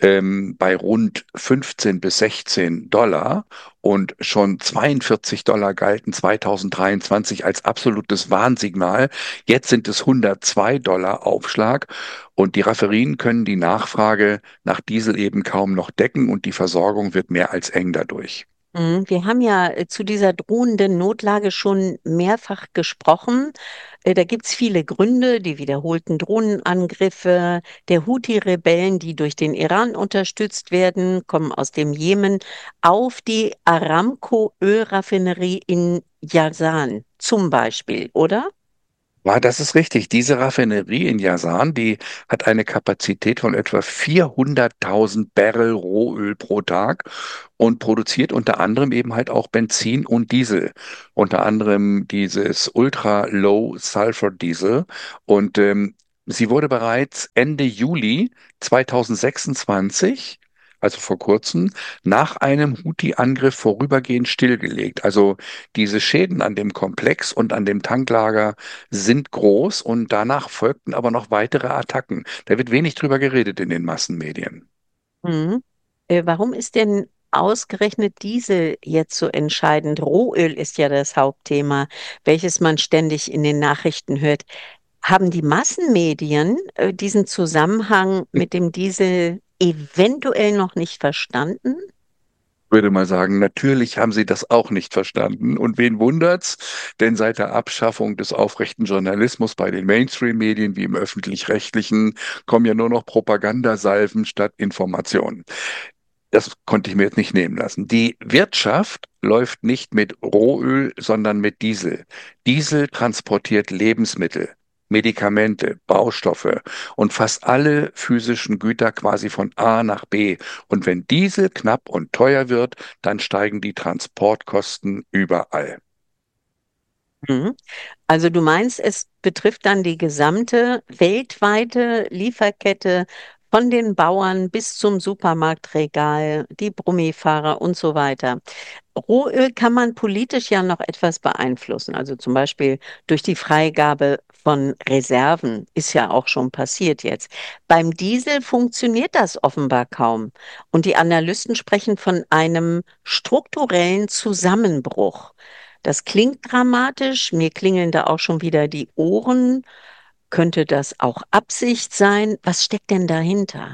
bei rund 15 bis 16 Dollar und schon 42 Dollar galten 2023 als absolutes Warnsignal. Jetzt sind es 102 Dollar Aufschlag und die Raffinerien können die Nachfrage nach Diesel eben kaum noch decken und die Versorgung wird mehr als eng dadurch. Wir haben ja zu dieser drohenden Notlage schon mehrfach gesprochen. Da gibt es viele Gründe, die wiederholten Drohnenangriffe der Houthi-Rebellen, die durch den Iran unterstützt werden, kommen aus dem Jemen, auf die Aramco-Ölraffinerie in Jazan zum Beispiel, oder? Ja, das ist richtig. Diese Raffinerie in Jazan, die hat eine Kapazität von etwa 400.000 Barrel Rohöl pro Tag und produziert unter anderem eben halt auch Benzin und Diesel. Unter anderem dieses Ultra Low Sulfur Diesel. Und sie wurde bereits Ende Juli 2026, also vor kurzem, nach einem Houthi-Angriff vorübergehend stillgelegt. Also diese Schäden an dem Komplex und an dem Tanklager sind groß und danach folgten aber noch weitere Attacken. Da wird wenig drüber geredet in den Massenmedien. Mhm. Warum ist denn ausgerechnet Diesel jetzt so entscheidend? Rohöl ist ja das Hauptthema, welches man ständig in den Nachrichten hört. Haben die Massenmedien diesen Zusammenhang mit dem Diesel eventuell noch nicht verstanden? Würde mal sagen, natürlich haben sie das auch nicht verstanden. Und wen wundert's? Denn seit der Abschaffung des aufrechten Journalismus bei den Mainstream-Medien wie im öffentlich-rechtlichen kommen ja nur noch Propagandasalven statt Informationen. Das konnte ich mir jetzt nicht nehmen lassen. Die Wirtschaft läuft nicht mit Rohöl, sondern mit Diesel. Diesel transportiert Lebensmittel, Medikamente, Baustoffe und fast alle physischen Güter quasi von A nach B. Und wenn Diesel knapp und teuer wird, dann steigen die Transportkosten überall. Mhm. Also du meinst, es betrifft dann die gesamte weltweite Lieferkette von den Bauern bis zum Supermarktregal, die Brummifahrer und so weiter. Rohöl kann man politisch ja noch etwas beeinflussen, also zum Beispiel durch die Freigabe von Reserven, ist ja auch schon passiert jetzt. Beim Diesel funktioniert das offenbar kaum und die Analysten sprechen von einem strukturellen Zusammenbruch. Das klingt dramatisch, mir klingeln da auch schon wieder die Ohren. Könnte das auch Absicht sein? Was steckt denn dahinter?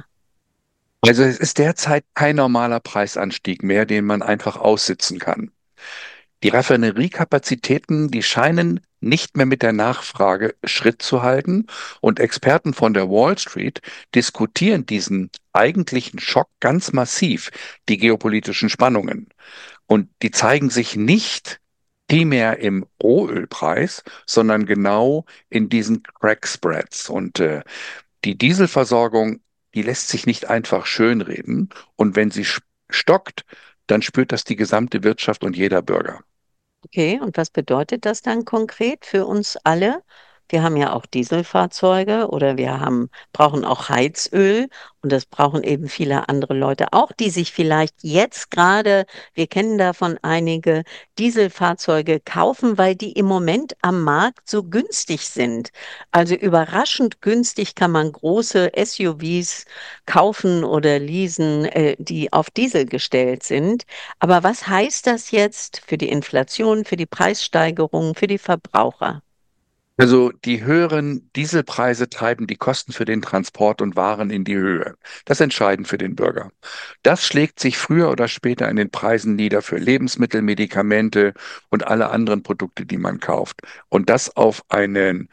Also es ist derzeit kein normaler Preisanstieg mehr, den man einfach aussitzen kann. Die Raffineriekapazitäten, die scheinen nicht mehr mit der Nachfrage Schritt zu halten und Experten von der Wall Street diskutieren diesen eigentlichen Schock ganz massiv, die geopolitischen Spannungen. Und die zeigen sich nicht primär im Rohölpreis, sondern genau in diesen Crack Spreads. Und die Dieselversorgung, die lässt sich nicht einfach schönreden. Und wenn sie stockt, dann spürt das die gesamte Wirtschaft und jeder Bürger. Okay, und was bedeutet das dann konkret für uns alle? Wir haben ja auch Dieselfahrzeuge oder brauchen auch Heizöl und das brauchen eben viele andere Leute auch, die sich vielleicht jetzt gerade, wir kennen davon einige, Dieselfahrzeuge kaufen, weil die im Moment am Markt so günstig sind. Also überraschend günstig kann man große SUVs kaufen oder leasen, die auf Diesel gestellt sind. Aber was heißt das jetzt für die Inflation, für die Preissteigerung, für die Verbraucher? Also die höheren Dieselpreise treiben die Kosten für den Transport und Waren in die Höhe. Das ist entscheidend für den Bürger. Das schlägt sich früher oder später in den Preisen nieder für Lebensmittel, Medikamente und alle anderen Produkte, die man kauft. Und das auf einen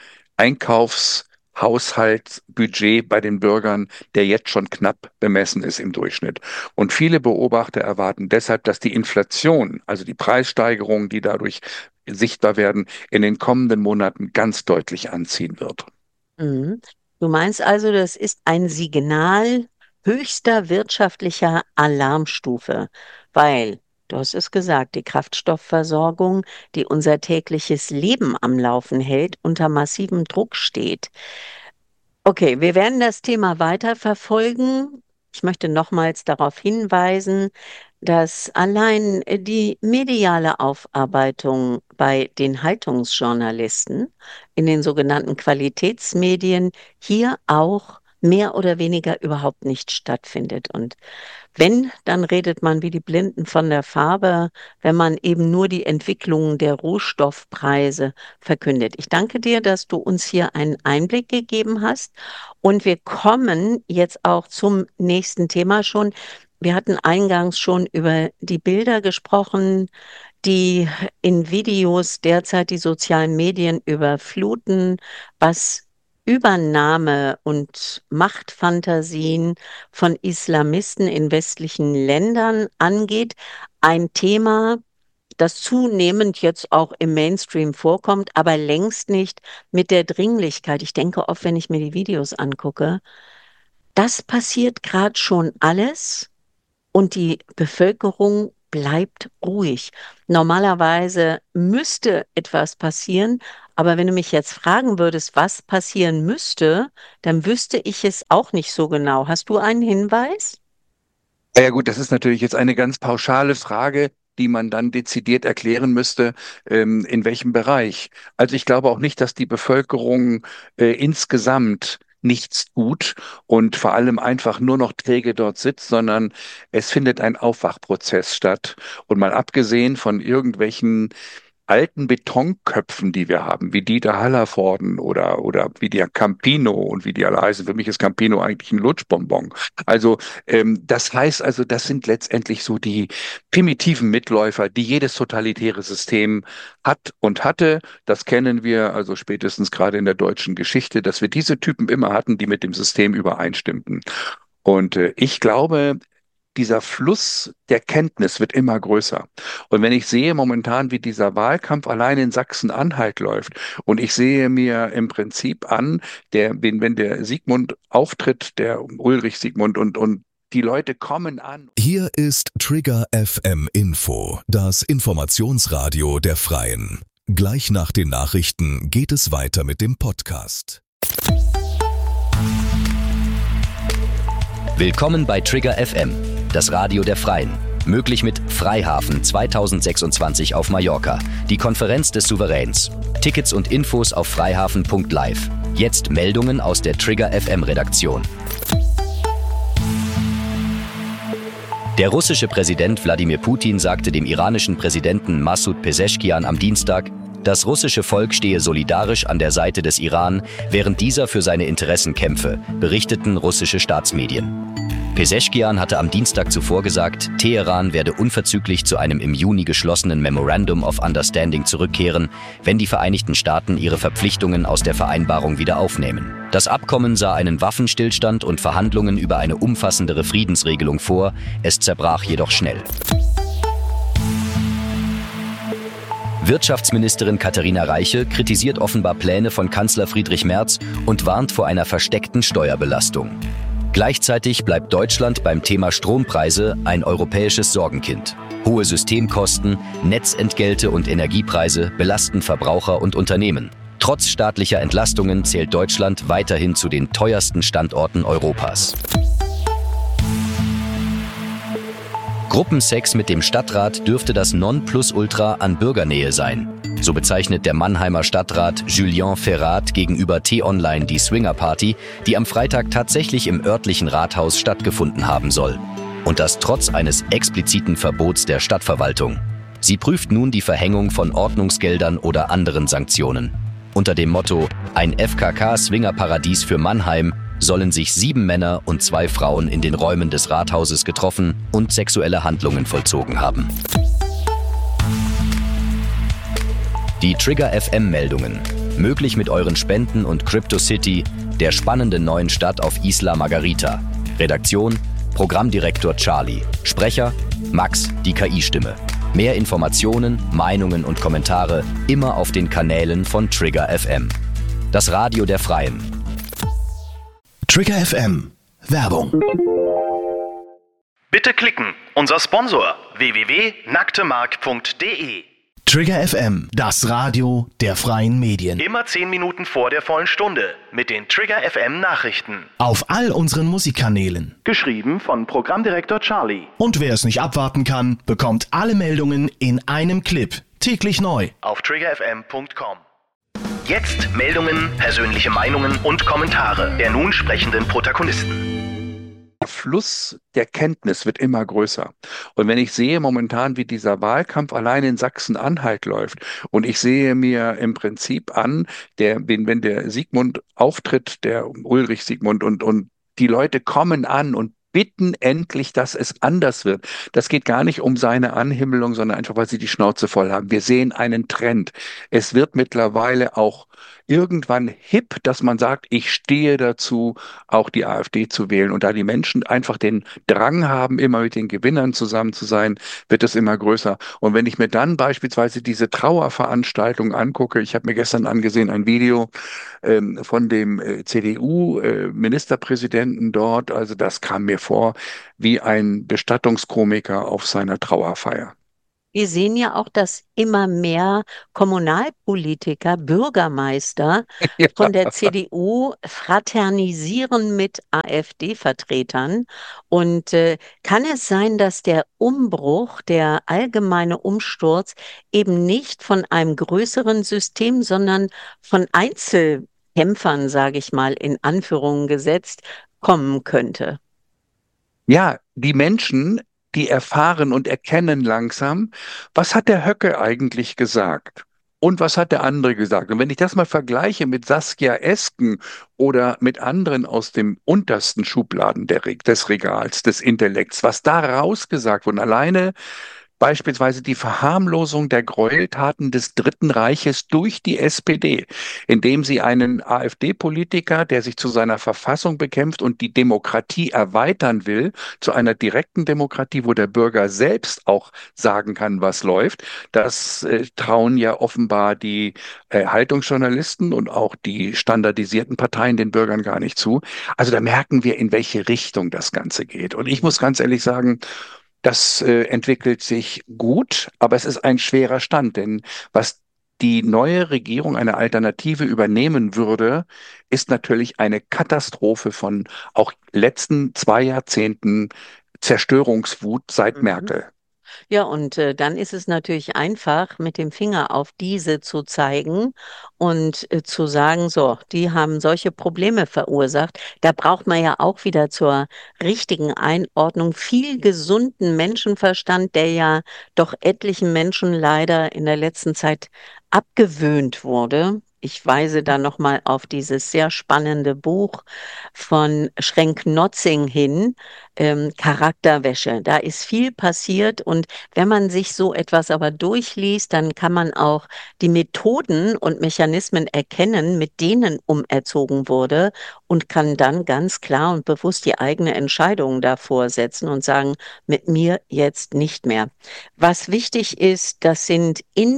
Einkaufshaushaltsbudget bei den Bürgern, der jetzt schon knapp bemessen ist im Durchschnitt. Und viele Beobachter erwarten deshalb, dass die Inflation, also die Preissteigerungen, die dadurch sichtbar werden, in den kommenden Monaten ganz deutlich anziehen wird. Mhm. Du meinst also, das ist ein Signal höchster wirtschaftlicher Alarmstufe, weil, du hast es gesagt, die Kraftstoffversorgung, die unser tägliches Leben am Laufen hält, unter massivem Druck steht. Okay, wir werden das Thema weiter verfolgen. Ich möchte nochmals darauf hinweisen, dass allein die mediale Aufarbeitung bei den Haltungsjournalisten in den sogenannten Qualitätsmedien hier auch mehr oder weniger überhaupt nicht stattfindet. Und wenn, dann redet man wie die Blinden von der Farbe, wenn man eben nur die Entwicklung der Rohstoffpreise verkündet. Ich danke dir, dass du uns hier einen Einblick gegeben hast. Und wir kommen jetzt auch zum nächsten Thema schon. Wir hatten eingangs schon über die Bilder gesprochen, die in Videos derzeit die sozialen Medien überfluten, was Übernahme und Machtfantasien von Islamisten in westlichen Ländern angeht. Ein Thema, das zunehmend jetzt auch im Mainstream vorkommt, aber längst nicht mit der Dringlichkeit. Ich denke oft, wenn ich mir die Videos angucke, das passiert gerade schon alles und die Bevölkerung bleibt ruhig. Normalerweise müsste etwas passieren, aber wenn du mich jetzt fragen würdest, was passieren müsste, dann wüsste ich es auch nicht so genau. Hast du einen Hinweis? Ja gut, das ist natürlich jetzt eine ganz pauschale Frage, die man dann dezidiert erklären müsste, in welchem Bereich. Also ich glaube auch nicht, dass die Bevölkerung insgesamt nichts tut und vor allem einfach nur noch träge dort sitzt, sondern es findet ein Aufwachprozess statt. Und mal abgesehen von irgendwelchen alten Betonköpfen, die wir haben, wie Dieter Hallervorden oder wie der Campino und wie die alle heißen. Für mich ist Campino eigentlich ein Lutschbonbon. Also das heißt also, das sind letztendlich so die primitiven Mitläufer, die jedes totalitäre System hat und hatte. Das kennen wir also spätestens gerade in der deutschen Geschichte, dass wir diese Typen immer hatten, die mit dem System übereinstimmten. Und ich glaube, dieser Fluss der Kenntnis wird immer größer. Und wenn ich sehe momentan, wie dieser Wahlkampf allein in Sachsen-Anhalt läuft, und ich sehe mir im Prinzip an, wenn der Sigmund auftritt, der Ulrich Sigmund und die Leute kommen an. Hier ist Trigger FM Info, das Informationsradio der Freien. Gleich nach den Nachrichten geht es weiter mit dem Podcast. Willkommen bei Trigger FM, das Radio der Freien. Möglich mit Freihafen 2026 auf Mallorca, die Konferenz des Souveräns. Tickets und Infos auf freihafen.live. Jetzt Meldungen aus der Trigger FM Redaktion. Der russische Präsident Wladimir Putin sagte dem iranischen Präsidenten Massoud Pezeschkian am Dienstag, das russische Volk stehe solidarisch an der Seite des Iran, während dieser für seine Interessen kämpfe, berichteten russische Staatsmedien. Pezeschkian hatte am Dienstag zuvor gesagt, Teheran werde unverzüglich zu einem im Juni geschlossenen Memorandum of Understanding zurückkehren, wenn die Vereinigten Staaten ihre Verpflichtungen aus der Vereinbarung wieder aufnehmen. Das Abkommen sah einen Waffenstillstand und Verhandlungen über eine umfassendere Friedensregelung vor, es zerbrach jedoch schnell. Wirtschaftsministerin Katharina Reiche kritisiert offenbar Pläne von Kanzler Friedrich Merz und warnt vor einer versteckten Steuerbelastung. Gleichzeitig bleibt Deutschland beim Thema Strompreise ein europäisches Sorgenkind. Hohe Systemkosten, Netzentgelte und Energiepreise belasten Verbraucher und Unternehmen. Trotz staatlicher Entlastungen zählt Deutschland weiterhin zu den teuersten Standorten Europas. Gruppensex mit dem Stadtrat dürfte das Nonplusultra an Bürgernähe sein. So bezeichnet der Mannheimer Stadtrat Julien Ferrat gegenüber T-Online die Swingerparty, die am Freitag tatsächlich im örtlichen Rathaus stattgefunden haben soll. Und das trotz eines expliziten Verbots der Stadtverwaltung. Sie prüft nun die Verhängung von Ordnungsgeldern oder anderen Sanktionen. Unter dem Motto „Ein FKK-Swingerparadies für Mannheim“ sollen sich 7 Männer und 2 Frauen in den Räumen des Rathauses getroffen und sexuelle Handlungen vollzogen haben. Die Trigger FM-Meldungen. Möglich mit euren Spenden und CryptoCity, der spannenden neuen Stadt auf Isla Margarita. Redaktion: Programmdirektor Charlie. Sprecher: Max, die KI-Stimme. Mehr Informationen, Meinungen und Kommentare immer auf den Kanälen von Trigger FM. Das Radio der Freien. Trigger FM. Werbung. Bitte klicken. Unser Sponsor www.nacktemark.de. Trigger FM, das Radio der freien Medien. Immer 10 Minuten vor der vollen Stunde mit den Trigger FM Nachrichten. Auf all unseren Musikkanälen. Geschrieben von Programmdirektor Charlie. Und wer es nicht abwarten kann, bekommt alle Meldungen in einem Clip. Täglich neu. Auf triggerfm.com. Jetzt Meldungen, persönliche Meinungen und Kommentare der nun sprechenden Protagonisten. Der Fluss der Kenntnis wird immer größer. Und wenn ich sehe momentan, wie dieser Wahlkampf allein in Sachsen-Anhalt läuft, und ich sehe mir im Prinzip an, wenn der Sigmund auftritt, der Ulrich Sigmund, und die Leute kommen an und bitten endlich, dass es anders wird. Das geht gar nicht um seine Anhimmelung, sondern einfach, weil sie die Schnauze voll haben. Wir sehen einen Trend. Es wird mittlerweile auch irgendwann hip, dass man sagt, ich stehe dazu, auch die AfD zu wählen. Und da die Menschen einfach den Drang haben, immer mit den Gewinnern zusammen zu sein, wird es immer größer. Und wenn ich mir dann beispielsweise diese Trauerveranstaltung angucke, ich habe mir gestern angesehen ein Video von dem CDU-Ministerpräsidenten dort, also das kam mir vor wie ein Bestattungskomiker auf seiner Trauerfeier. Wir sehen ja auch, dass immer mehr Kommunalpolitiker, Bürgermeister von der CDU fraternisieren mit AfD-Vertretern. Und kann es sein, dass der Umbruch, der allgemeine Umsturz eben nicht von einem größeren System, sondern von Einzelkämpfern, sage ich mal, in Anführungen gesetzt, kommen könnte? Ja, die Menschen, die erfahren und erkennen langsam, was hat der Höcke eigentlich gesagt? Und was hat der andere gesagt? Und wenn ich das mal vergleiche mit Saskia Esken oder mit anderen aus dem untersten Schubladen des Regals, des Intellekts, was da rausgesagt wurde, alleine beispielsweise die Verharmlosung der Gräueltaten des Dritten Reiches durch die SPD, indem sie einen AfD-Politiker, der sich zu seiner Verfassung bekämpft und die Demokratie erweitern will, zu einer direkten Demokratie, wo der Bürger selbst auch sagen kann, was läuft, das trauen ja offenbar die Haltungsjournalisten und auch die standardisierten Parteien den Bürgern gar nicht zu. Also da merken wir, in welche Richtung das Ganze geht. Und ich muss ganz ehrlich sagen, das entwickelt sich gut, aber es ist ein schwerer Stand, denn was die neue Regierung, eine Alternative übernehmen würde, ist natürlich eine Katastrophe von auch letzten 2 Jahrzehnten Zerstörungswut seit Mhm. Merkel. Ja, und dann ist es natürlich einfach, mit dem Finger auf diese zu zeigen und zu sagen, so, die haben solche Probleme verursacht. Da braucht man ja auch wieder zur richtigen Einordnung viel gesunden Menschenverstand, der ja doch etlichen Menschen leider in der letzten Zeit abgewöhnt wurde. Ich weise da nochmal auf dieses sehr spannende Buch von Schrenk-Notzing hin, Charakterwäsche. Da ist viel passiert und wenn man sich so etwas aber durchliest, dann kann man auch die Methoden und Mechanismen erkennen, mit denen umerzogen wurde und kann dann ganz klar und bewusst die eigene Entscheidung davor setzen und sagen, mit mir jetzt nicht mehr. Was wichtig ist, das sind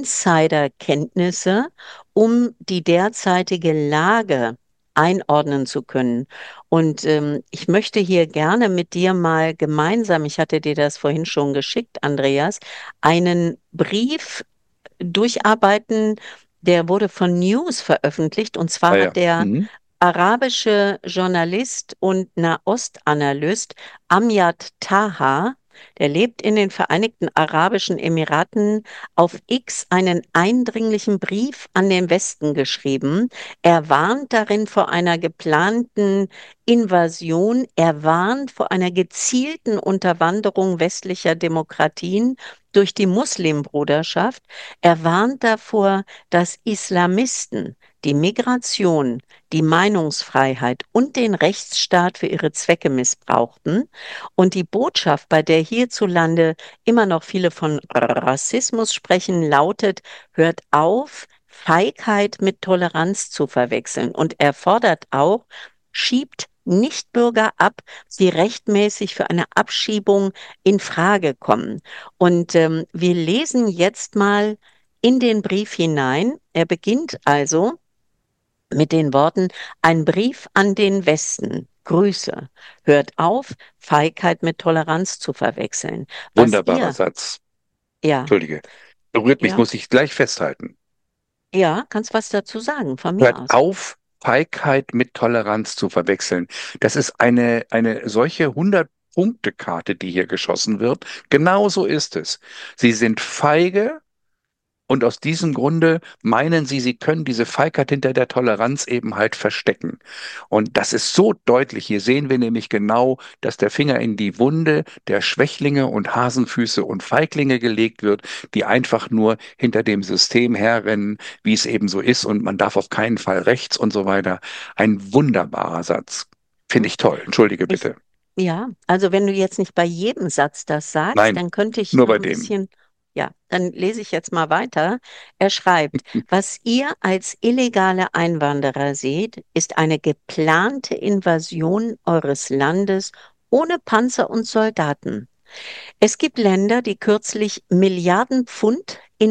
Insiderkenntnisse, um die derzeitige Lage einordnen zu können. Und ich möchte hier gerne mit dir mal gemeinsam, ich hatte dir das vorhin schon geschickt, Andreas, einen Brief durcharbeiten, der wurde von News veröffentlicht. Und Ah zwar ja. hat der Mhm. arabische Journalist und Nahostanalyst Amjad Taha, der lebt in den Vereinigten Arabischen Emiraten, auf X einen eindringlichen Brief an den Westen geschrieben. Er warnt darin vor einer geplanten Invasion. Er warnt vor einer gezielten Unterwanderung westlicher Demokratien durch die Muslimbruderschaft. Er warnt davor, dass Islamisten die Migration, die Meinungsfreiheit und den Rechtsstaat für ihre Zwecke missbrauchten. Und die Botschaft, bei der hierzulande immer noch viele von Rassismus sprechen, lautet: Hört auf, Feigheit mit Toleranz zu verwechseln. Und er fordert auch, schiebt Nichtbürger ab, die rechtmäßig für eine Abschiebung in Frage kommen. Und wir lesen jetzt mal in den Brief hinein. Er beginnt also mit den Worten: Ein Brief an den Westen. Grüße. Hört auf, Feigheit mit Toleranz zu verwechseln. Was Wunderbarer ihr, Satz. ja, Entschuldige. Berührt mich, ja, muss ich gleich festhalten. ja, kannst was dazu sagen, von mir Hört aus. auf, Feigheit mit Toleranz zu verwechseln. Das ist eine solche 100-Punkte-Karte, die hier geschossen wird. Genau so ist es. Sie sind feige, Und aus diesem Grunde meinen sie, sie können diese Feigheit hinter der Toleranz eben halt verstecken. Und das ist so deutlich. Hier sehen wir nämlich genau, dass der Finger in die Wunde der Schwächlinge und Hasenfüße und Feiglinge gelegt wird, die einfach nur hinter dem System herrennen, wie es eben so ist. Und man darf auf keinen Fall rechts und so weiter. Ein wunderbarer Satz. Finde ich toll. Entschuldige Ich, bitte. ja, also wenn du jetzt nicht bei jedem Satz das sagst, Nein, dann könnte ich nur noch bei ein dem. bisschen, ja, dann lese ich jetzt mal weiter. Er schreibt, was ihr als illegale Einwanderer seht, ist eine geplante Invasion eures Landes ohne Panzer und Soldaten. Es gibt Länder, die kürzlich Milliarden Pfund in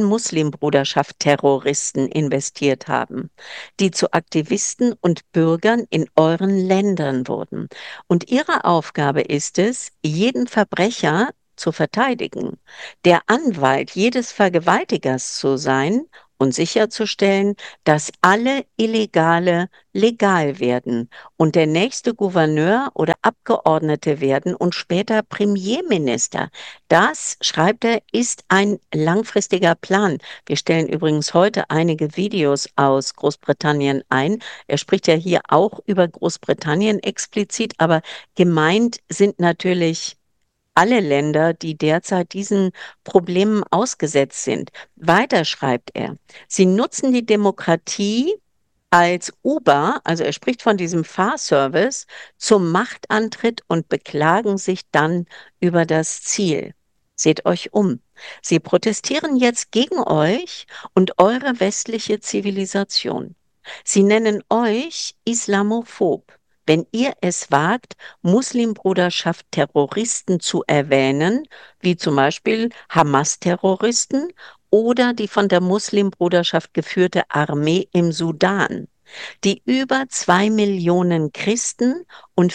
Muslimbruderschaft-Terroristen investiert haben, die zu Aktivisten und Bürgern in euren Ländern wurden. Und ihre Aufgabe ist es, jeden Verbrecher zu verteidigen, der Anwalt jedes Vergewaltigers zu sein und sicherzustellen, dass alle Illegale legal werden und der nächste Gouverneur oder Abgeordnete werden und später Premierminister. Das, schreibt er, ist ein langfristiger Plan. Wir stellen übrigens heute einige Videos aus Großbritannien ein. Er spricht ja hier auch über Großbritannien explizit, aber gemeint sind natürlich alle Länder, die derzeit diesen Problemen ausgesetzt sind. Weiter schreibt er, sie nutzen die Demokratie als Uber, also er spricht von diesem Fahrservice, zum Machtantritt und beklagen sich dann über das Ziel. Seht euch um. Sie protestieren jetzt gegen euch und eure westliche Zivilisation. Sie nennen euch Islamophob, wenn ihr es wagt, Muslimbruderschaft Terroristen zu erwähnen, wie zum Beispiel Hamas-Terroristen oder die von der Muslimbruderschaft geführte Armee im Sudan, die über 2 Millionen Christen und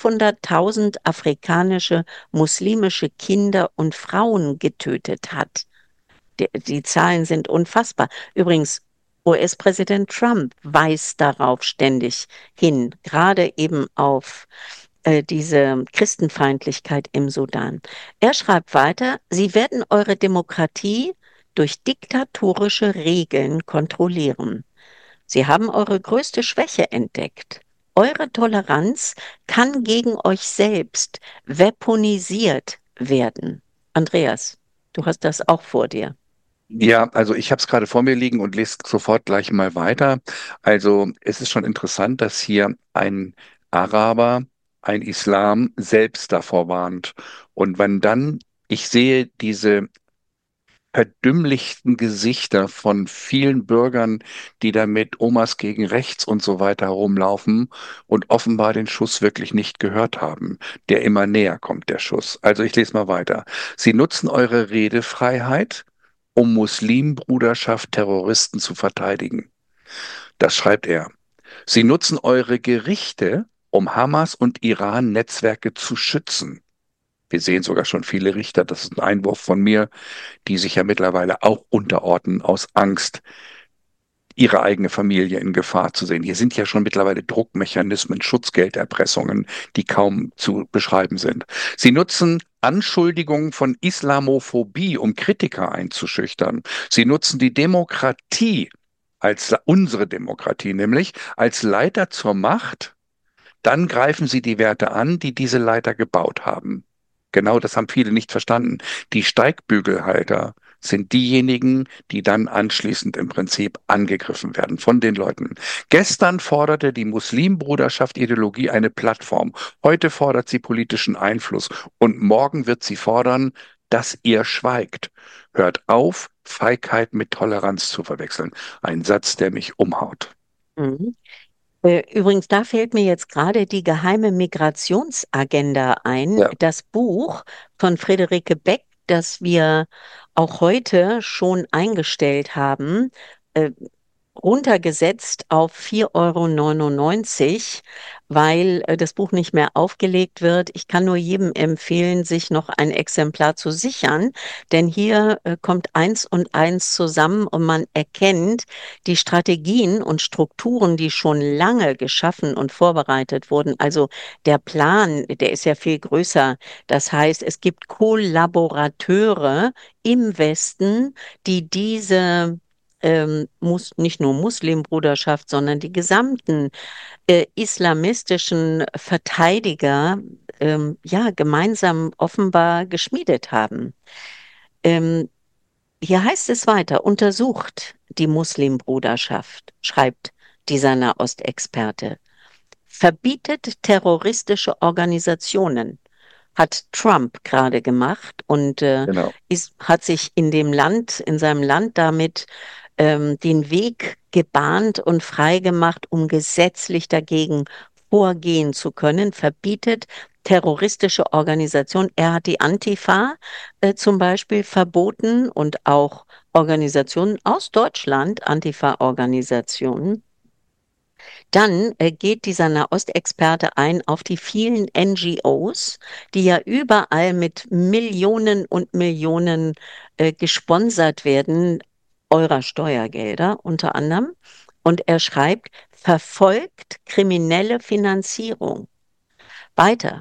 500.000 afrikanische muslimische Kinder und Frauen getötet hat. Die Zahlen sind unfassbar. Übrigens, US-Präsident Trump weist darauf ständig hin, gerade eben auf diese Christenfeindlichkeit im Sudan. Er schreibt weiter, sie werden eure Demokratie durch diktatorische Regeln kontrollieren. Sie haben eure größte Schwäche entdeckt. Eure Toleranz kann gegen euch selbst weaponisiert werden. Andreas, du hast das auch vor dir. Ja, also ich habe es gerade vor mir liegen und lese sofort gleich mal weiter. Also es ist schon interessant, dass hier ein Araber, ein Islam selbst davor warnt. Und wenn dann ich sehe diese verdümmlichten Gesichter von vielen Bürgern, die da mit Omas gegen rechts und so weiter rumlaufen und offenbar den Schuss wirklich nicht gehört haben, der immer näher kommt, der Schuss. Also ich lese mal weiter. Sie nutzen eure Redefreiheit, um Muslimbruderschaft Terroristen zu verteidigen. Das schreibt er. Sie nutzen eure Gerichte, um Hamas und Iran-Netzwerke zu schützen. Wir sehen sogar schon viele Richter, das ist ein Einwurf von mir, die sich ja mittlerweile auch unterordnen aus Angst, ihre eigene Familie in Gefahr zu sehen. Hier sind ja schon mittlerweile Druckmechanismen, Schutzgelderpressungen, die kaum zu beschreiben sind. Sie nutzen Anschuldigungen von Islamophobie, um Kritiker einzuschüchtern. Sie nutzen die Demokratie als unsere Demokratie, nämlich als Leiter zur Macht. Dann greifen sie die Werte an, die diese Leiter gebaut haben. Genau das haben viele nicht verstanden. Die Steigbügelhalter sind diejenigen, die dann anschließend im Prinzip angegriffen werden von den Leuten. Gestern forderte die Muslimbruderschaft Ideologie eine Plattform. Heute fordert sie politischen Einfluss. Und morgen wird sie fordern, dass ihr schweigt. Hört auf, Feigheit mit Toleranz zu verwechseln. Ein Satz, der mich umhaut. Mhm. Übrigens, da fällt mir jetzt gerade die geheime Migrationsagenda ein, Ja, das Buch von Friederike Beck, das wir auch heute schon eingestellt haben. Äh, runtergesetzt auf 4,99 € weil das Buch nicht mehr aufgelegt wird. Ich kann nur jedem empfehlen, sich noch ein Exemplar zu sichern, denn hier kommt eins und eins zusammen und man erkennt die Strategien und Strukturen, die schon lange geschaffen und vorbereitet wurden. Also der Plan, der ist ja viel größer. Das heißt, es gibt Kollaborateure im Westen, die diese nicht nur Muslimbruderschaft, sondern die gesamten islamistischen Verteidiger ja gemeinsam offenbar geschmiedet haben. Ähm, Hier heißt es weiter, untersucht die Muslimbruderschaft, schreibt dieser Nahostexperte, verbietet terroristische Organisationen, hat Trump gerade gemacht und Genau. hat sich in seinem Land damit den Weg gebahnt und freigemacht, um gesetzlich dagegen vorgehen zu können, verbietet terroristische Organisationen. Er hat die Antifa zum Beispiel verboten und auch Organisationen aus Deutschland, Antifa-Organisationen. Dann geht dieser Nahostexperte ein auf die vielen NGOs, die ja überall mit Millionen und Millionen gesponsert werden, eurer Steuergelder unter anderem. Und er schreibt, verfolgt kriminelle Finanzierung. Weiter.